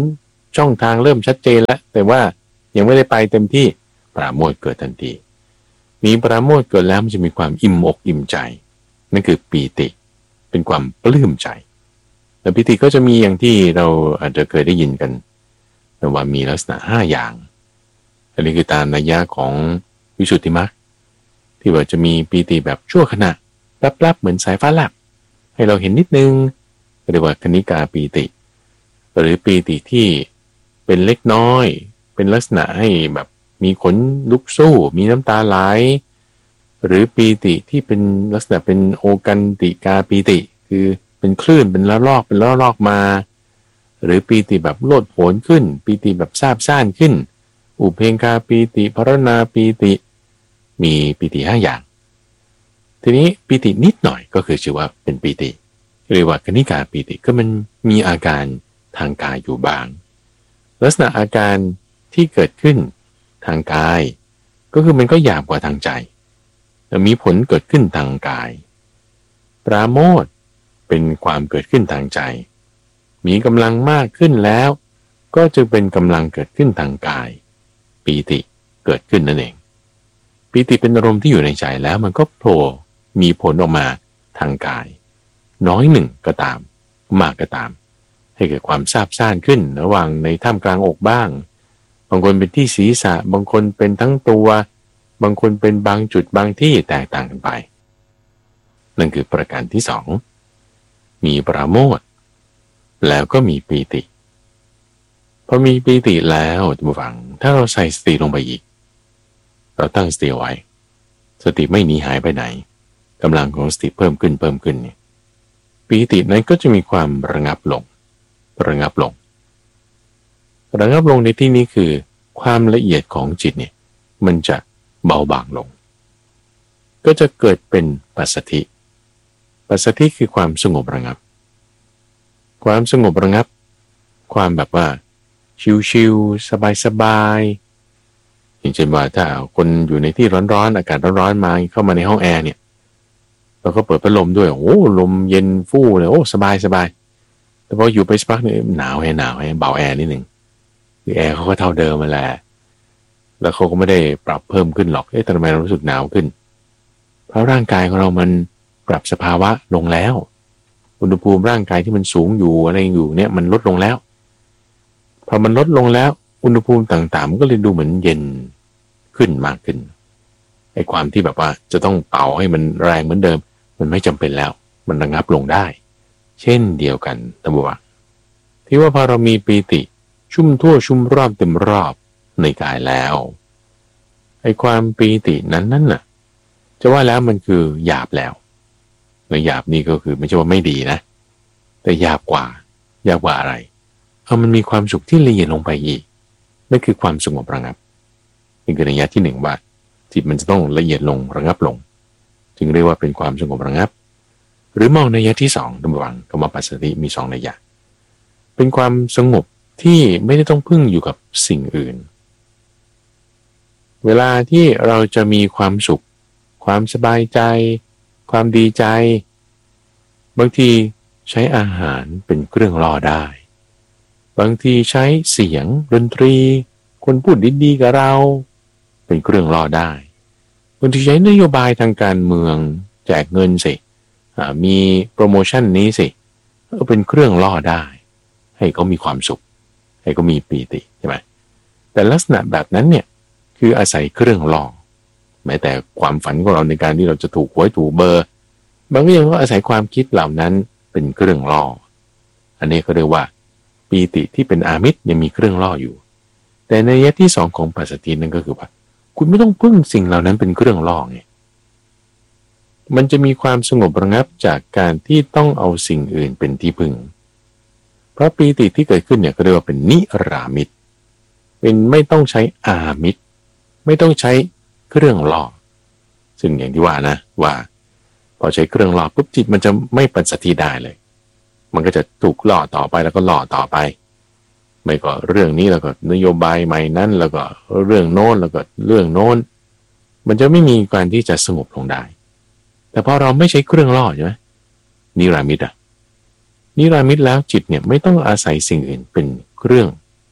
ช่องทางเริ่มชัดเจนแล้วแต่ว่ายังไม่ได้ไปเต็มที่ปราโมทย์เกิดทันทีมีปราโมทย์เกิดแล้วมันจะมีความอิ่มอกอิ่มใจนั่นคือปีติเป็นความปลื้มใจแต่ปีติก็จะมีอย่างที่เราอาจจะเคยได้ยินกันแต่ว่ามีลักษณะห้าอย่างอันนี้คือตามนัยยะของวิสุทธิมรรคที่ว่าจะมีปีติแบบชั่วขณะแป๊บๆเหมือนสายฟ้าแลบให้เราเห็นนิดนึงเรียกว่าคณิกาปีติหรือปีติที่เป็นเล็กน้อยเป็นลักษณะให้แบบมีขนลุกสู้มีน้ำตาไหลหรือปีติที่เป็นลักษณะเป็นโอกันติกาปีติคือเป็นคลื่นเป็นละลอกเป็นละลอกมาหรือปีติแบบโลดโผนขึ้นปีติแบบซาบซ่านขึ้นอุเพงคาปีติภรณาปีติมีปีติห้าอย่างทีนี้ปีตินิดหน่อยก็คือชื่อว่าเป็นปีติเรียกว่าคณิกาปีติก็มันมีอาการทางกายอยู่บ้างลักษณะอาการที่เกิดขึ้นทางกายก็คือมันก็หยาบกว่าทางใจแต่มีผลเกิดขึ้นทางกายปราโมทย์เป็นความเกิดขึ้นทางใจมีกำลังมากขึ้นแล้วก็จะเป็นกำลังเกิดขึ้นทางกายปีติเกิดขึ้นนั่นเองปีติเป็นอารมณ์ที่อยู่ในใจแล้วมันก็โผล่มีผลออกมาทางกายน้อยหนึ่งก็ตามมากก็ตามให้เกิดความซาบซ่านขึ้นระหว่างในท่ามกลางอกบ้างบางคนเป็นที่ศีรษะบางคนเป็นทั้งตัวบางคนเป็นบางจุดบางที่แตกต่างกันไปนั่นคือประการที่สองมีปราโมทย์แล้วก็มีปีติพอมีปีติแล้วท่านผู้ฟังถ้าเราใส่สติลงไปอีกเราตั้งสติไว้สติไม่หนีหายไปไหนกำลังของสติเพิ่มขึ้นเพิ่มขึ้นเนี่ยปีตินั้นก็จะมีความระงับลงระงับลงระงับลงในที่นี้คือความละเอียดของจิตเนี่ยมันจะเบาบางลงก็จะเกิดเป็นปัสสัทธิปัสสัทธิคือความสงบระงับความสงบระงับความแบบว่าชิวๆสบายๆอย่างเช่นว่าถ้าคนอยู่ในที่ร้อนๆอากาศร้อนๆมาเข้ามาในห้องแอร์เนี่ยเราก็เปิดพัดลมด้วยโอ้ลมเย็นฟู่เลยโอ้สบายสบายแต่พออยู่ไปสักพักเนี่ยหนาวให้หนาวให้เบาแอร์นิดหนึ่งคือแอร์เขาก็เท่าเดิมมาแหละแล้วเขาก็ไม่ได้ปรับเพิ่มขึ้นหรอกเอ๊ะทำไมเรารู้สึกหนาวขึ้นเพราะร่างกายของเรามันปรับสภาวะลงแล้วอุณหภูมิร่างกายที่มันสูงอยู่อะไรอยู่เนี่ยมันลดลงแล้วพอมันลดลงแล้วอุณหภูมิต่างๆมันก็เลยดูเหมือนเย็นขึ้นมากขึ้นไอ้ความที่แบบว่าจะต้องเป่าให้มันแรงเหมือนเดิมมันไม่จำเป็นแล้วมันระงับลงได้เช่นเดียวกันท่านผู้ฟังที่ว่าพอเรามีปีติชุ่มทั่วชุ่มรอบเต็มรอบในกายแล้วไอ้ความปีตินั้นนั่นน่ะจะว่าแล้วมันคือหยาบแล้วในหยาบนี่ก็คือไม่ใช่ว่าไม่ดีนะแต่หยาบกว่าหยาบกว่าอะไรเอามันมีความสุขที่ละเอียดลงไปอีกนั่นคือความสงบระงับนี่คือนัยยะที่หนึ่งว่าจิตมันจะต้องละเอียดลงระงับลงจึงเรียกว่าเป็นความสงบระงับหรือมองนัยยะที่สองระวังคำว่าปัสสัทธิมีสองนัยยะเป็นความสงบที่ไม่ได้ต้องพึ่งอยู่กับสิ่งอื่นเวลาที่เราจะมีความสุขความสบายใจความดีใจบางทีใช้อาหารเป็นเครื่องล่อได้บางทีใช้เสียงดนตรีคนพูดดีๆกับเราเป็นเครื่องล่อได้บางทีใช้นโยบายทางการเมืองแจกเงินสิมีโปรโมชั่นนี้สิเป็นเครื่องล่อได้ให้เขามีความสุขให้เขามีปีติใช่ไหมแต่ลักษณะแบบนั้นเนี่ยคืออาศัยเครื่องล่อแม้แต่ความฝันของเราในการที่เราจะถูกหวยถูกเบอร์บางก็ยังก็อาศัยความคิดเหล่านั้นเป็นเครื่องล่ออันนี้เขาเรียกว่าปีติที่เป็นอามิตรยังมีเครื่องล่ออยู่แต่ในยะที่สองของปัสสัทธินั่นก็คือว่าคุณไม่ต้องพึ่งสิ่งเหล่านั้นเป็นเครื่องล่อไงมันจะมีความสงบระงับจากการที่ต้องเอาสิ่งอื่นเป็นที่พึ่งเพราะปีติที่เกิดขึ้นเนี่ยเขาเรียกว่าเป็นนิรามิตเป็นไม่ต้องใช้อามิตรไม่ต้องใช้เครื่องล่อซึ่งอย่างที่ว่านะว่าพอใช้เครื่องล่อปุ๊บจิตมันจะไม่ปัสสัทธิได้เลยมันก็จะถูกล่อต่อไปแล้วก็ล่อต่อไปไม่ก็เรื่องนี้แล้วก็นโยบายใหม่นั้นแล้วก็เรื่องโน้นแล้วก็เรื่องโน้นมันจะไม่มีการที่จะสงบลงได้แต่พอเราไม่ใช้เครื่องล่อใช่ไหมนิรามิตอะนิรามิตแล้วจิตเนี่ยไม่ต้องอาศัยสิ่งอื่นเป็นเครื่อง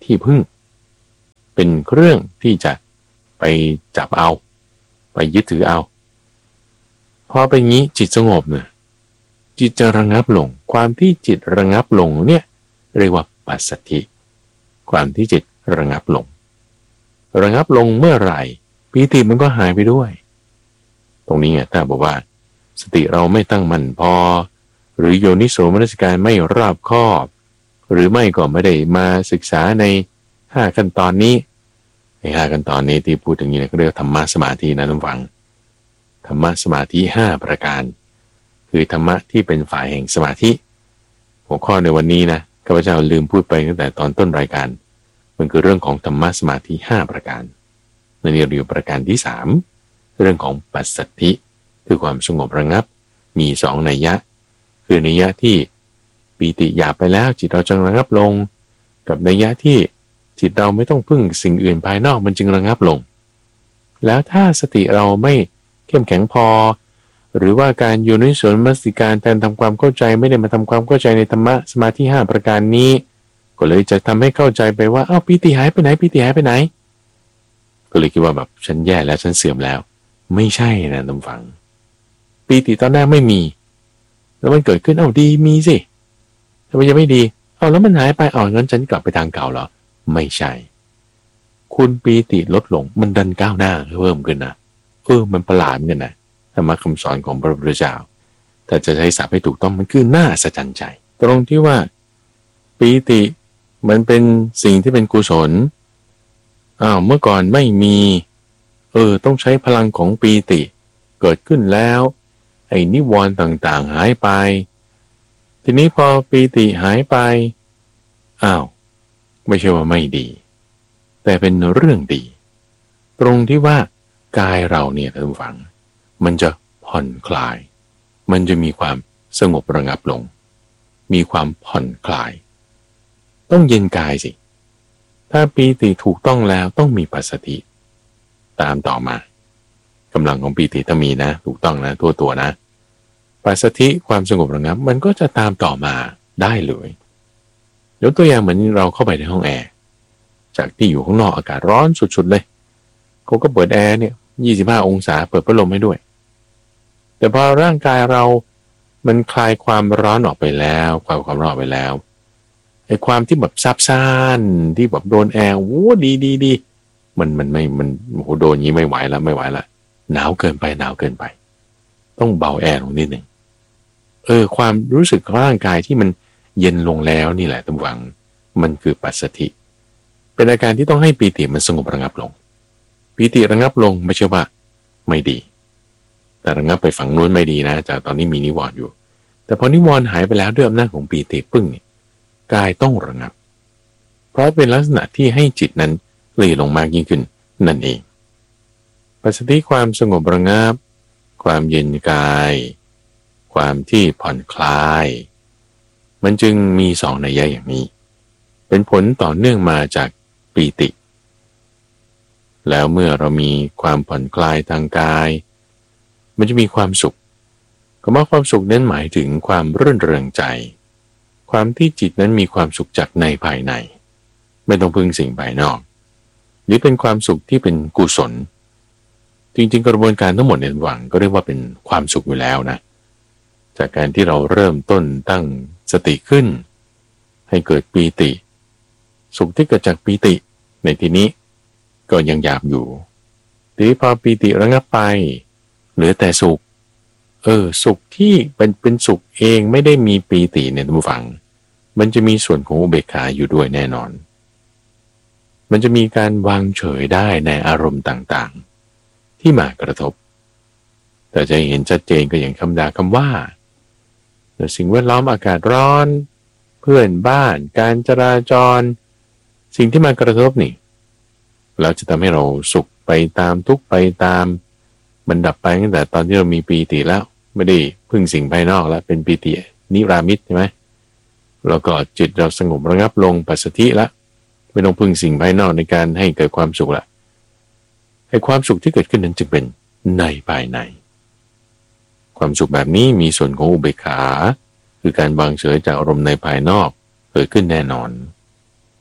ที่พึ่งเป็นเครื่องที่จะไปจับเอาไปยึดถือเอาพอเป็นงี้จิตสงบเนี่ยจิตจะระงับลงความที่จิตระงับลงเนี่ยเรียกว่าปัสสัทธิความที่จิตระงับลงระงับลงเมื่อไหร่ปีติมันก็หายไปด้วยตรงนี้ไงถ้าบอกว่าสติเราไม่ตั้งมั่นพอหรือโยนิโสมนสิการไม่รอบคอบหรือไม่ก็ไม่ได้มาศึกษาในห้าขั้นตอนนี้ในห้าขั้นตอนนี้ที่พูดถึงนี้ก็เรียกธรรมะสมาธินะท่านฟังธรรมะสมาธิห้าประการคือธรรมะที่เป็นฝ่ายแห่งสมาธิหัวข้อในวันนี้นะข้าพเจ้าลืมพูดไปตั้งแต่ตอนต้นรายการมันคือเรื่องของธรรมะสมาธิห้าประการในเรียวประการที่สามเรื่องของปัสสัทธิคือความสงบระงับมีสองนัยยะคือนัยยะที่ปีติหยาบไปแล้วจิตเราจึงระงับลงกับนัยยะที่จิตเราไม่ต้องพึ่งสิ่งอื่นภายนอกมันจึงระงับลงแล้วถ้าสติเราไม่เข้มแข็งพอหรือว่าการโยนิโสมนสิการแทนทำความเข้าใจไม่ได้มาทำความเข้าใจในธรรมะสมาธิห้าประการนี้ก็เลยจะทำให้เข้าใจไปว่าอ้าวปีติหายไปไหนปีติหายไปไหนก็เลยคิดว่าแบบฉันแย่แล้วฉันเสื่อมแล้วไม่ใช่นะท่านฟังปีติตอนแรกไม่มีแล้วมันเกิดขึ้นเอ้าดีมีสิทำไมยังไม่ดีเอ้าแล้วมันหายไปเอ้างั้นฉันกลับไปทางเก่าเหรอไม่ใช่คุณปีติลดลงมันดันก้าวหน้าเพิ่มขึ้นนะเออมันประหลาดเหมือนกันนะธรรมะคำสอนของพระพุทธเจ้าถ้าจะใช้ศัพท์ให้ถูกต้องมันคือน่าสะใจใจตรงที่ว่าปีติมันเป็นสิ่งที่เป็นกุศลอ้าวเมื่อก่อนไม่มีเออต้องใช้พลังของปีติเกิดขึ้นแล้วไอ้นิวรณ์ต่างๆหายไปทีนี้พอปีติหายไปอ้าวไม่ใช่ว่าไม่ดีแต่เป็นเรื่องดีตรงที่ว่ากายเราเนี่ยท่านผู้ฟังมันจะผ่อนคลายมันจะมีความสงบระงับลงมีความผ่อนคลายต้องเย็นกายสิถ้าปีติถูกต้องแล้วต้องมีปัสสัทธิตามต่อมากำลังของปีติถ้ามีนะถูกต้องนะทั่วตัวนะปัสสัทธิความสงบระงับมันก็จะตามต่อมาได้เลยยกตัวอย่างเหมือนเราเข้าไปในห้องแอร์จากที่อยู่ข้างนอกอากาศร้อนสุดๆเลยเขาก็เปิดแอร์เนี่ยยี่สิบห้าองศาเปิดพัดลมให้ด้วยแต่พอร่างกายเรามันคลายความร้อนออกไปแล้วคลายความร้อนออกไปแล้วไอ้ความที่แบบซับซ่านที่แบบโดนแอร์โอ้ดีดีดีมันมันไม่มันโอ้โหโดนงี้ไม่ไหวแล้วไม่ไหวละหนาวเกินไปหนาวเกินไปต้องเบาแอร์ลงนิดหนึ่งเออความรู้สึกของร่างกายที่มันเย็นลงแล้วนี่แหละตั้งหวังมันคือปัสสัทธิเป็นอาการที่ต้องให้ปีติมันสงบระงับลงปีติระงับลงไม่ใช่ว่าไม่ดีแต่ระงับไปฝั่งนู้นไม่ดีนะจากตอนนี้มีนิวรณ์อยู่แต่พอนิวรณ์หายไปแล้วด้วยอำนาจของปีติปึ้งเนี่ยกายต้องระงับเพราะเป็นลักษณะที่ให้จิตนั้นละเอียดลงมากยิ่งขึ้นนั่นเองปัสสัทธิความสงบระงับความเย็นกายความที่ผ่อนคลายมันจึงมีสองนัยยะอย่างนี้เป็นผลต่อเนื่องมาจากปีติแล้วเมื่อเรามีความผ่อนคลายทางกายมันจะมีความสุขคำว่าความสุขนั้นหมายถึงความรื่นเริงใจความที่จิตนั้นมีความสุขจากในภายในไม่ต้องพึ่งสิ่งภายนอกหรือเป็นความสุขที่เป็นกุศลจริงๆกระบวนการทั้งหมดในหวังก็เรียกว่าเป็นความสุขอยู่แล้วนะจากการที่เราเริ่มต้นตั้งสติขึ้นให้เกิดปีติสุขที่เกิดจากปีติในที่นี้ก็ยังหยาบอยู่ทีนี้พอปีติระงับไปเหลือแต่สุขเออสุขที่เป็นเป็นสุขเองไม่ได้มีปีติเนี่ยท่านผู้ฟังมันจะมีส่วนของอุเบกขาอยู่ด้วยแน่นอนมันจะมีการวางเฉยได้ในอารมณ์ต่างๆที่มากระทบแต่จะเห็นชัดเจนก็อย่างคำด่าคำว่าสิ่งแวดล้อมอากาศร้อนเพื่อนบ้านการจราจรสิ่งที่มากระทบนี่เราจะทำให้เราสุขไปตามทุกไปตามมันดับไปตั้งแต่ตอนที่เรามีปีติแล้วไม่ได้พึ่งสิ่งภายนอกแล้วเป็นปีตินิรามิตใช่ไหมแล้วก็จิตเราสงบระงับลงปัสสัทธิละไม่ต้องพึ่งสิ่งภายนอกในการให้เกิดความสุขละไอ้ความสุขที่เกิดขึ้นนั้นจึงเป็นในภายในความสุขแบบนี้มีส่วนของอุเบกขาคือการวางเฉยจากอารมณ์ในภายนอกเกิดขึ้นแน่นอน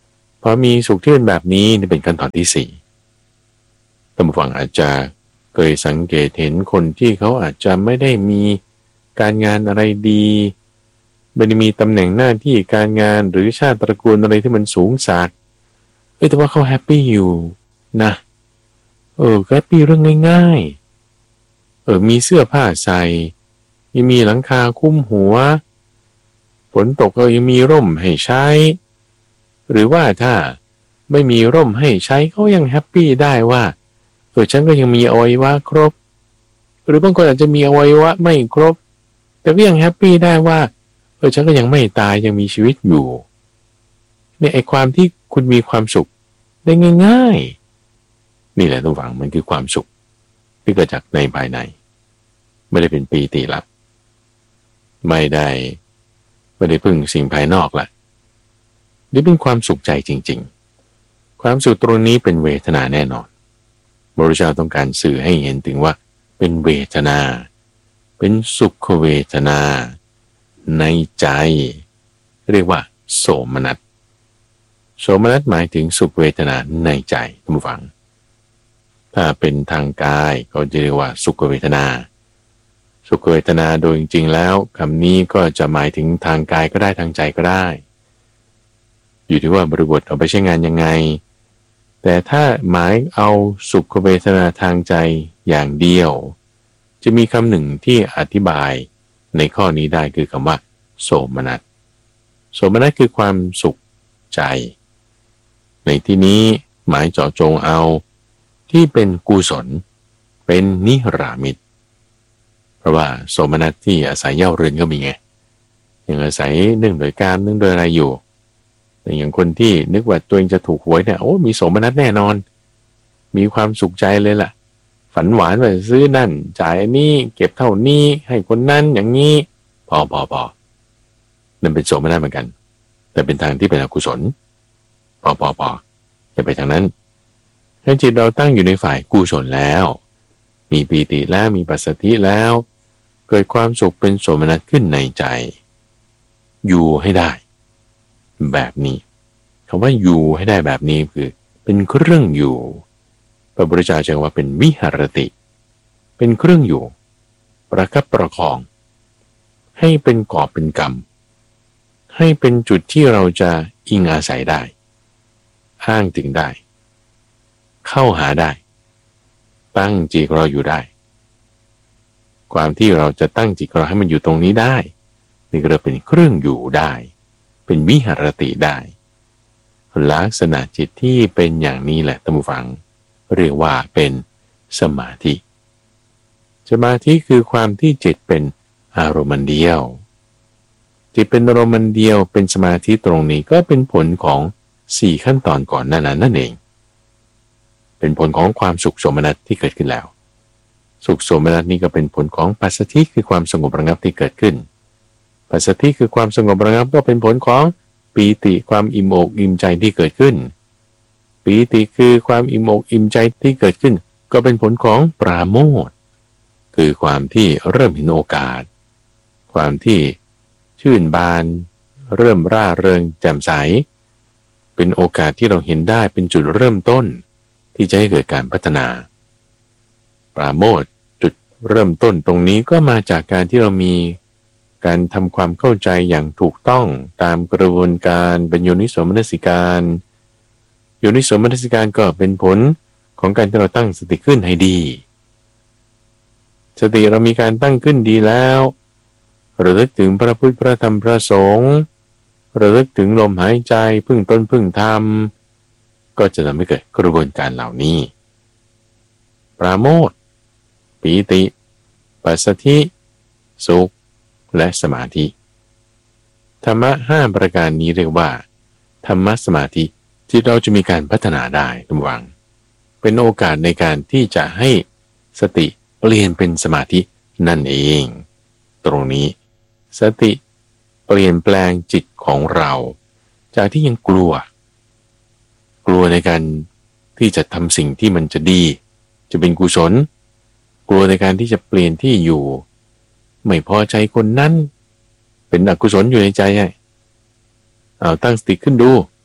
พอมีสุขที่เป็นแบบนี้นี่เป็นขั้นตอนที่สี่ท่านผู้ฟังอาจจะเคยสังเกตเห็นคนที่เขาอาจจะไม่ได้มีการงานอะไรดีไม่ได้มีตำแหน่งหน้าที่การงานหรือชาติตระกูลอะไรที่มันสูงสักเอ้ยแต่ว่าเขาแฮปปี้อยู่นะเออแฮปปี้เรื่องง่ายๆเออมีเสื้อผ้าใส่ยังมีหลังคาคุ้มหัวฝนตกก็ยังมีร่มให้ใช้หรือว่าถ้าไม่มีร่มให้ใช้เขายังแฮปปี้ได้ว่าเออฉันก็ยังมีอวัยวะครบหรือบางคนอาจจะมีอวัยวะไม่ครบแต่ก็ยังแฮปปี้ได้ว่าเออฉันก็ยังไม่ตายยังมีชีวิตอยู่เนี่ยไอ้ความที่คุณมีความสุขได้ง่ายๆนี่แหละทุกฝังมันคือความสุขที่เกิดจากในภายในไม่ได้เป็นปีติละไม่ได้ไม่ได้พึ่งสิ่งภายนอกละนี่เป็นความสุขใจจริงๆความสุขตรงนี้เป็นเวทนาแน่นอนพระพุทธเจ้าต้องการสื่อให้เห็นถึงว่าเป็นเวทนาเป็นสุขเวทนาในใจเรียกว่าโสมนัสโสมนัสหมายถึงสุขเวทนาในใจท่านผู้ฟังถ้าเป็นทางกายก็จะเรียกว่าสุขเวทนาสุขเวทนาโดยจริงๆแล้วคำนี้ก็จะหมายถึงทางกายก็ได้ทางใจก็ได้อยู่ที่ว่าบริบทเอาไปใช้งานยังไงแต่ถ้าหมายเอาสุขเวทนาทางใจอย่างเดียวจะมีคำหนึ่งที่อธิบายในข้อนี้ได้คือคำว่าโสมนัสโสมนัสคือความสุขใจในที่นี้หมายเจาะจงเอาที่เป็นกุศลเป็นนิรามิตเพราะว่าโสมนัสที่อาศัยเย่าเรือนก็มีไงอย่างอาศัยเนื่องโดยการเนื่องโดยอะไรอยู่แต่อย่างคนที่นึกว่าตัวเองจะถูกหวยเนี่ยโอ้มีโสมนัสแน่นอนมีความสุขใจเลยล่ะฝันหวานไปซื้อนั่นจ่ายอันนี้เก็บเท่านี้ให้คนนั้นอย่างนี้พอพอพอนั่นเป็นโสมนัสเหมือนกันแต่เป็นทางที่เป็นอกุศลพอพอพอจะไปทางนั้นถ้าจิตเราตั้งอยู่ในฝ่ายกุศลแล้วมีปีติแล้วมีปัสสติแล้วเกิดความสุขเป็นโสมนัสขึ้นในใจอยู่ให้ได้แบบนี้คำว่าอยู่ให้ได้แบบนี้คือเป็นเครื่องอยู่พระพุทธเจ้าใช้ว่าเป็นวิหรติเป็นเครื่องอยู่ประคับประคองให้เป็นกอบเป็นกำให้เป็นจุดที่เราจะอิงอาศัยได้อ้างถึงได้เข้าหาได้ตั้งจิตเราอยู่ได้ความที่เราจะตั้งจิตเราให้มันอยู่ตรงนี้ได้นี่ก็เป็นเครื่องอยู่ได้เป็นวิหรติได้ลักษณะจิตที่เป็นอย่างนี้แหละท่านผู้ฟังเรียกว่าเป็นสมาธิสมาธิคือความที่จิตเป็นอารมณ์เดียวจิตเป็นอารมณ์เดียวเป็นสมาธิตรงนี้ก็เป็นผลของสี่ขั้นตอนก่อนนั้นนั่นเองเป็นผลของความสุขโสมนัสที่เกิดขึ้นแล้วสุขโสมนัสนี้ก็เป็นผลของปัสสัทธิคือความสงบระงับที่เกิดขึ้นปัสสัทธิคือความสงบระงับก็เป็นผลของปีติความอิ่มอกอิ่มใจที่เกิดขึ้นปีติคือความอิ่มอกอิ่มใจที่เกิดขึ้นก็เป็นผลของปราโมทย์คือความที่เริ่มเห็นโอกาสความที่ชื่นบานเริ่มร่าเริงแจ่มใสเป็นโอกาสที่เราเห็นได้เป็นจุดเริ่มต้นที่จะให้เกิดการพัฒนาปราโมทย์จุดเริ่มต้นตรงนี้ก็มาจากการที่เรามีการทำความเข้าใจอย่างถูกต้องตามกระบวนการเป็นโยนิโสมนสิการโยนิโสมนสิการก็เป็นผลของการที่เราตั้งสติขึ้นให้ดีสติเรามีการตั้งขึ้นดีแล้วระลึกถึงพระพุทธพระธรรมพระสงฆ์ระลึกถึงลมหายใจพึ่งต้นพึ่งธรรมก็จะทำให้เกิดกระบวนการเหล่านี้ปราโมทย์ปีติปัสสัทธิสุขและสมาธิธรรมะห้าประการนี้เรียกว่าธรรมะสมาธิที่เราจะมีการพัฒนาได้ทุกวังเป็นโอกาสในการที่จะให้สติเปลี่ยนเป็นสมาธินั่นเองตรงนี้สติเปลี่ยนแปลงจิตของเราจากที่ยังกลัวกลัวในการที่จะทำสิ่งที่มันจะดีจะเป็นกุศลกลัวในการที่จะเปลี่ยนที่อยู่ไม่พอใจคนนั้นเป็นอกุศลอยู่ในใจไงเอาตั้งสติขึ้นดู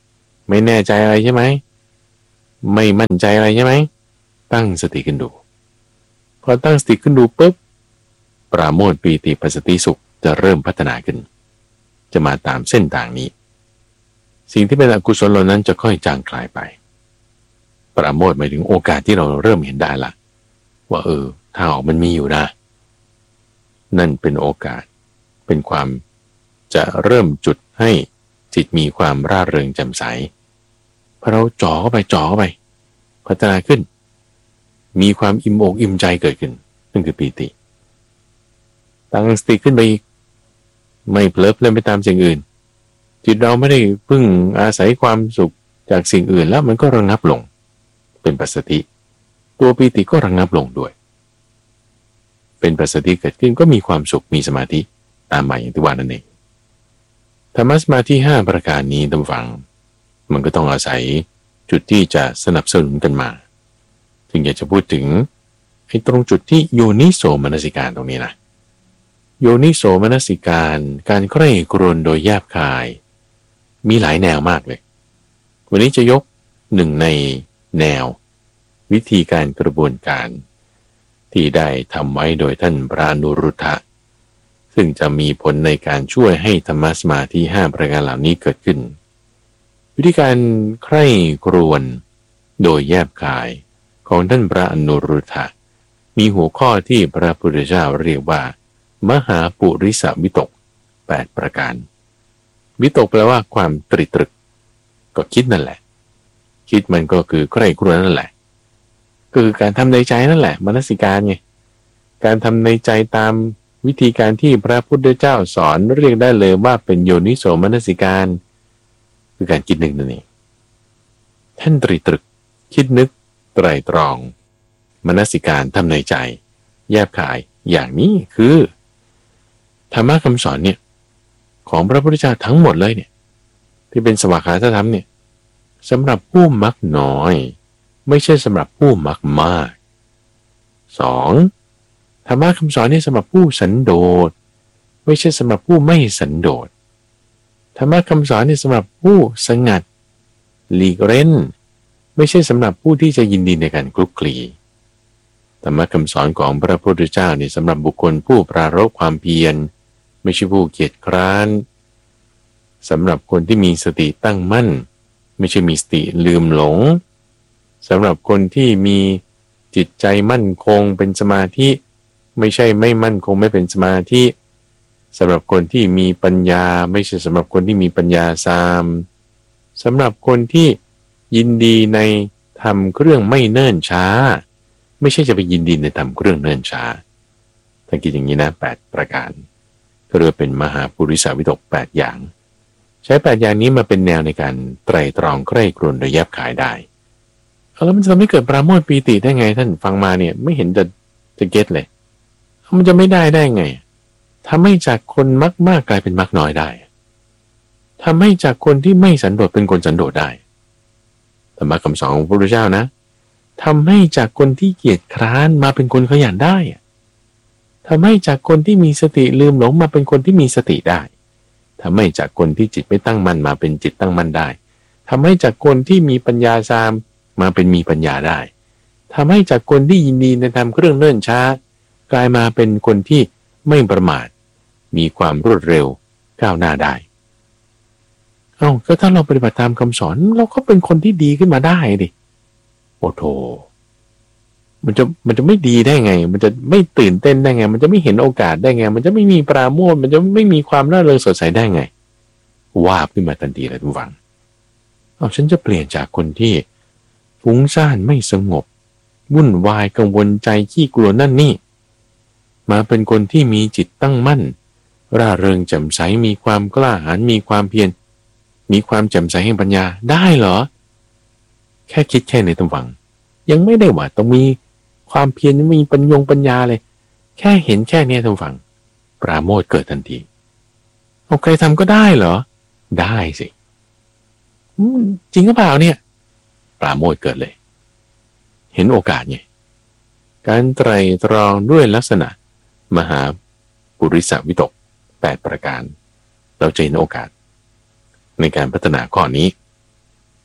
ไม่แน่ใจอะไรใช่ไหมไม่มั่นใจอะไรใช่ไหมตั้งสติขึ้นดูพอตั้งสติขึ้นดูปุ๊บปราโมทย์ปีติปัสสติสุขจะเริ่มพัฒนาขึ้นจะมาตามเส้นทางนี้สิ่งที่เป็นอกุศลเหล่านั้นจะค่อยจางคลายไปปราโมทย์หมายถึงโอกาสที่เราเริ่มเห็นได้ละว่าเออทางออกมันมีอยู่นะนั่นเป็นโอกาสเป็นความจะเริ่มจุดให้จิตมีความร่าเริงแจ่มใสพอเราจ่อเข้าไปจ่อเข้าไปพัฒนาขึ้นมีความอิ่มอกอิ่มใจเกิดขึ้นนั่นคือปีติตั้งสติขึ้นไปอีกไม่เพลิดเพลินไปตามสิ่งอื่นจิตเราไม่ได้พึ่งอาศัยความสุขจากสิ่งอื่นแล้วมันก็ระงับลงเป็นปัสสติตัวปีติก็ระงับลงด้วยเป็นปัสสติเกิดขึ้นก็มีความสุขมีสมาธิตามมาอย่างที่ว่านั่นเองธรรมะสมาธิห้าประการนี้ท่านฟังมันก็ต้องอาศัยจุดที่จะสนับสนุนกันมาถึงอยากจะพูดถึงไอ้ตรงจุดที่โยนิโสมนสิการตรงนี้นะโยนิโสมนสิการการใคร่ครวญโดยแยบคายมีหลายแนวมากเลยวันนี้จะยกหนึ่งในแนววิธีการกระบวนการที่ได้ทำไว้โดยท่านพระอนุรุทธะซึ่งจะมีผลในการช่วยให้ธรรมสมาธิห้าประการเหล่านี้เกิดขึ้นวิธีการใคร่ครวญโดยแยบคายของท่านพระอนุรุทธะมีหัวข้อที่พระพุทธเจ้าเรียกว่ามหาปุริสวิตกแปดประการวิตกแปลว่าความตรึกตรึกก็คิดนั่นแหละคิดมันก็คือใคร่ครวญนั่นแหละก็คือการทำในใจนั่นแหละมนสิการไงการทำในใจตามวิธีการที่พระพุทธเจ้าสอนเรียกได้เลยว่าเป็นโยนิโสมนสิการคือการคิดนึกนั่นเองท่านตรึกตรึกคิดนึกไตร่ตรองมนสิการทำในใจแยบคายอย่างนี้คือธรรมะคำสอนเนี่ยของพระพุทธเจ้าทั้งหมดเลยเนี่ยที่เป็นสวากขาธรรมเนี่ยสำหรับผู้มักน้อยไม่ใช่สำหรับผู้มักมากสองธรรมะคำสอนนี่สำหรับผู้สันโดษไม่ใช่สำหรับผู้ไม่สันโดษธรรมะคำสอนนี่สำหรับผู้สงัดหลีกเร้นไม่ใช่สำหรับผู้ที่จะยินดีในการคลุกคลีธรรมะคำสอนของพระพุทธเจ้านี่สำหรับบุคคลผู้ปรารภความเพียรไม่ใช่ผู้เกียจคร้านสำหรับคนที่มีสติตั้งมั่นไม่ใช่มีสติลืมหลงสำหรับคนที่มีจิตใจมั่นคงเป็นสมาธิไม่ใช่ไม่มั่นคงไม่เป็นสมาธิสำหรับคนที่มีปัญญาไม่ใช่สำหรับคนที่มีปัญญาซามสำหรับคนที่ยินดีในทำเครื่องไม่เนิ่นช้าไม่ใช่จะไปยินดีในทำเครื่องเนิ่นช้าถ้าคิดอย่างนี้นะแปดประการก็เรียกเป็นมหาปุริสวิตกแปดอย่างใช้แปดอย่างนี้มาเป็นแนวในการไตร่ตรองใคร่ครวญโดยแยบคายได้แล้วมันจะไม่เกิดปราโมทย์ปีติได้ไงท่านฟังมาเนี่ยไม่เห็นจะจะเก็ตเลยมันจะไม่ได้ได้ไงทำให้จากคนมักมากกลายเป็นมักน้อยได้ทำให้จากคนที่ไม่สันโดษเป็นคนสันโดษได้ธรรมะคำสอนของพระพุทธเจ้านะทำให้จากคนที่เกียจคร้านมาเป็นคนขยันได้ทำให้จากคนที่มีสติลืมหลงมาเป็นคนที่มีสติได้ทำให้จากคนที่จิตไม่ตั้งมั่นมาเป็นจิตตั้งมั่นได้ทำให้จากคนที่มีปัญญาซามมาเป็นมีปัญญาได้ทำให้จากคนที่ยินดีในทำเครื่องเนิ่นช้ากลายมาเป็นคนที่ไม่ประมาทมีความรวดเร็วก้าวหน้าได้เอ้าก็ถ้าเราปฏิบัติตามคำสอนเราก็เป็นคนที่ดีขึ้นมาได้ดิโอ้โธมันจะมันจะไม่ดีได้ไงมันจะไม่ตื่นเต้นได้ไงมันจะไม่เห็นโอกาสได้ไงมันจะไม่มีปราโมทย์มันจะไม่มีความร่าเริงสดใสได้ไงวาบขึ้นมาทันทีเลยทุกฝังเอาฉันจะเปลี่ยนจากคนที่ฟุ้งซ่านไม่สงบวุ่นวายกังวลใจขี้กลัวนั่นนี่มาเป็นคนที่มีจิตตั้งมั่นร่าเริงแจ่มใสมีความกล้าหาญมีความเพียรมีความแจ่มใสแห่งปัญญาได้เหรอแค่คิดแค่ในตำฝังยังไม่ได้ว่าต้องมีความเพียรมีปัญญงปัญญาเลยแค่เห็นแค่นี้ตำฝังปราโมทย์เกิดทันทีเอาใครทำก็ได้เหรอได้สิจริงหรือเปล่าเนี่ยปราโมทย์เกิดเลยเห็นโอกาสไงการไตร่ตรองด้วยลักษณะมหาปุริสวิตกแปดประการเราจะเห็นโอกาสในการพัฒนาข้อนี้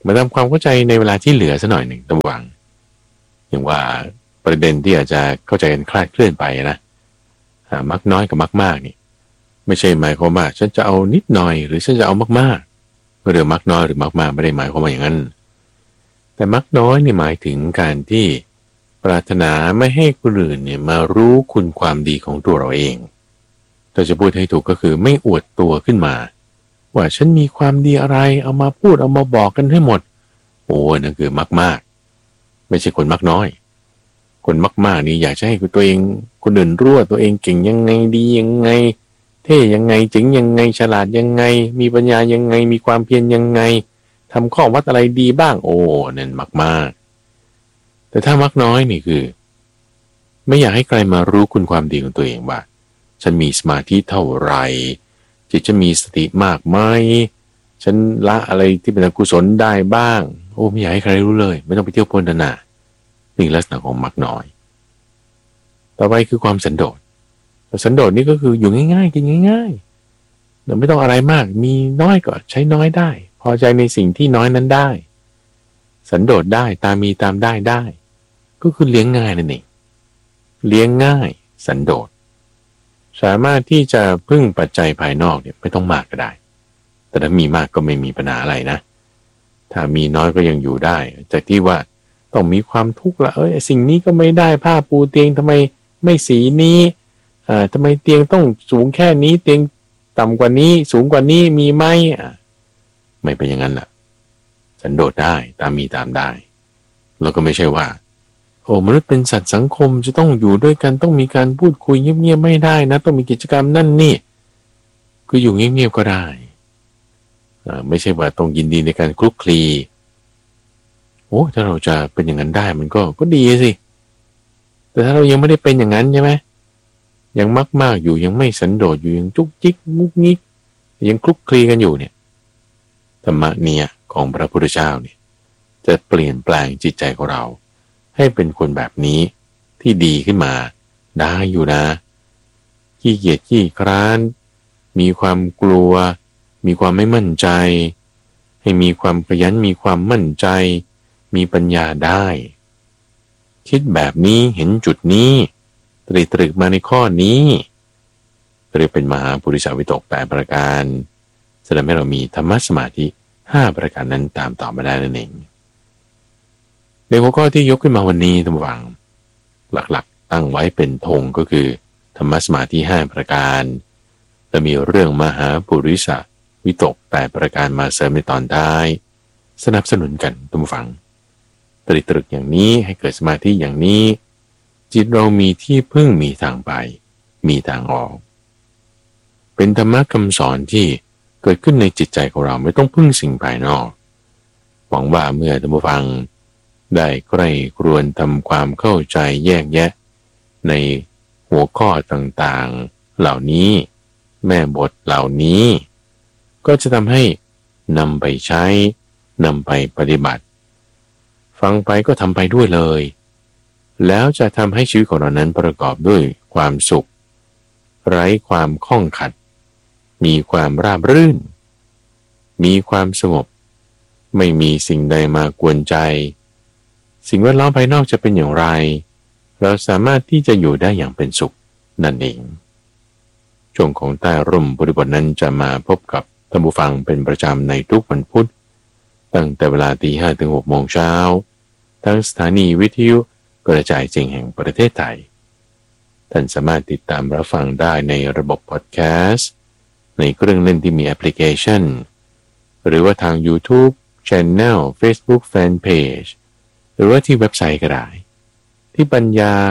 มาทำความเข้าใจในเวลาที่เหลือสักหน่อยหนึ่งระวังอย่างว่าประเด็นที่อาจจะเข้าใจกันคลาดเคลื่อนไปนะมักน้อยกับมักมากนี่ไม่ใช่หมายความว่าฉันจะเอานิดหน่อยหรือฉันจะเอามากๆเรื่องมักน้อยหรือมักมากไม่ได้หมายความว่าอย่างนั้นแต่มักน้อยนี่หมายถึงการที่ปรารถนาไม่ให้คนอื่นเนี่ยมารู้คุณความดีของตัวเราเองเราจะพูดให้ถูกก็คือไม่อวดตัวขึ้นมาว่าฉันมีความดีอะไรเอามาพูดเอามาบอกกันให้หมดโอ้นั่นคือมักมากไม่ใช่คนมักน้อยคนมากๆนี่อยากจะให้ตัวเองคนอื่นรู้ว่าตัวเองเก่งยังไงดียังไงเท่ยังไงเจ๋งยังไงฉลาดยังไงมีปัญญายังไงมีความเพียรยังไงทำข้อวัดอะไรดีบ้างโอ้นั่นมากๆแต่ถ้ามักน้อยนี่คือไม่อยากให้ใครมารู้คุณความดีของตัวเองว่าฉันมีสมาธิเท่าไหร่จิตจะมีสติมากไหมฉันละอะไรที่เป็นอกุศลได้บ้างโอ้ไม่อยากให้ใครรู้เลยไม่ต้องไปเที่ยวพลธนานี่ลักษณะของมักน้อยต่อไปคือความสันโดษสันโดษนี่ก็คืออยู่ง่ายๆกินง่ายๆเราไม่ต้องอะไรมากมีน้อยก็ใช้น้อยได้พอใจในสิ่งที่น้อยนั้นได้สันโดษได้ตามมีตามได้ได้ก็คือเลี้ยงง่ายนั่นเองเลี้ยงง่ายสันโดษสามารถที่จะพึ่งปัจจัยภายนอกเนี่ยไม่ต้องมากก็ได้แต่ถ้ามีมากก็ไม่มีปัญหาอะไรนะถ้ามีน้อยก็ยังอยู่ได้จากที่ว่าต้องมีความทุกข์ละเอ้ยสิ่งนี้ก็ไม่ได้ผ้าปูเตียงทำไมไม่สีนี้อ่าทำไมเตียงต้องสูงแค่นี้เตียงต่ำกว่านี้สูงกว่านี้มีไหมอ่าไม่เป็นอย่างนั้นล่ะสันโดษได้ตามมีตามได้แล้วก็ไม่ใช่ว่าโอ้มนุษย์เป็นสัตว์สังคมจะต้องอยู่ด้วยกันต้องมีการพูดคุยเงียบๆไม่ได้นะต้องมีกิจกรรมนั่นนี่คืออยู่เงียบๆก็ได้อ่าไม่ใช่ว่าต้องยินดีในการคลุกคลีโอ้ถ้าเราจะเป็นอย่างนั้นได้มันก็ก็ดีสิแต่ถ้าเรายังไม่ได้เป็นอย่างนั้นใช่ไหมยังมากมากอยู่ยังไม่สันโดษอยู่ยังจุกจิกงุกงิกยังคลุกคลีกันอยู่เนี่ยธรรมะเนี่ยของพระพุทธเจ้าเนี่ยจะเปลี่ยนแปลงจิตใจของเราให้เป็นคนแบบนี้ที่ดีขึ้นมาได้อยู่นะขี้เกียจขี้คร้านมีความกลัวมีความไม่มั่นใจให้มีความขยันมีความมั่นใจมีปัญญาได้คิดแบบนี้เห็นจุดนี้ตรีตรึกมาในข้อนี้เรียกเป็นมหาปุริสวิตกแปดประการแสดงให้เรามีธรรมะสมาธิห้าประการนั้นตามต่อมาได้นั่นเองในหัวข้อที่ยกขึ้นมาวันนี้ท่านผู้ฟังหลักๆตั้งไว้เป็นธงก็คือธรรมะสมาธิห้าประการและมีเรื่องมหาปุริสวิตกแปดประการมาเสริมในตอนท้ายสนับสนุนกันท่านผู้ฟังตรีตรึกอย่างนี้ให้เกิดสมาธิอย่างนี้จิตเรามีที่พึ่งมีทางไปมีทางออกเป็นธรรมะคำสอนที่เกิดขึ้นในจิตใจของเราไม่ต้องพึ่งสิ่งภายนอกหวังว่าเมื่อท่านผู้ฟังได้ใกล้ครวญทำความเข้าใจแยกแยะในหัวข้อต่างๆเหล่านี้แม่บทเหล่านี้ก็จะทำให้นำไปใช้นำไปปฏิบัติฟังไปก็ทำไปด้วยเลยแล้วจะทำให้ชีวิตของเรานั้นประกอบด้วยความสุขไร้ความข้องขัดมีความราบรื่นมีความสงบไม่มีสิ่งใดมากวนใจสิ่งแวดล้อมภายนอกจะเป็นอย่างไรเราสามารถที่จะอยู่ได้อย่างเป็นสุขนั่นเองช่วงของใต้ร่มบริบทนั้นจะมาพบกับท่านผู้ฟังเป็นประจำในทุกวันพุธตั้งแต่เวลาตีห้าถึงหกโมงเช้าทั้งสถานีวิทยุกระจายเสียงแห่งประเทศไทยท่านสามารถติดตามรับฟังได้ในระบบพอดแคสต์ในเครื่องเล่นที่มีแอปพลิเคชันหรือว่าทาง YouTube Channel Facebook Fanpage หรือว่าที่เว็บไซต์ก็ได้ที่ปัญญา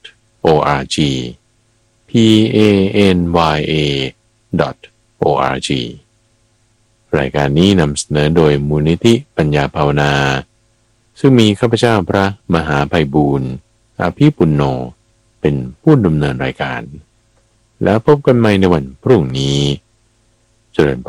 .org p a n y a .org รายการนี้นำเสนอโดยมูลนิธิปัญญาภาวนาซึ่งมีข้าพเจ้าพระมหาไพบูลย์อภิปุณโญเป็นผู้ดำเนินรายการแล้วพบกันใหม่ในวันพรุ่งนี้เจริญพ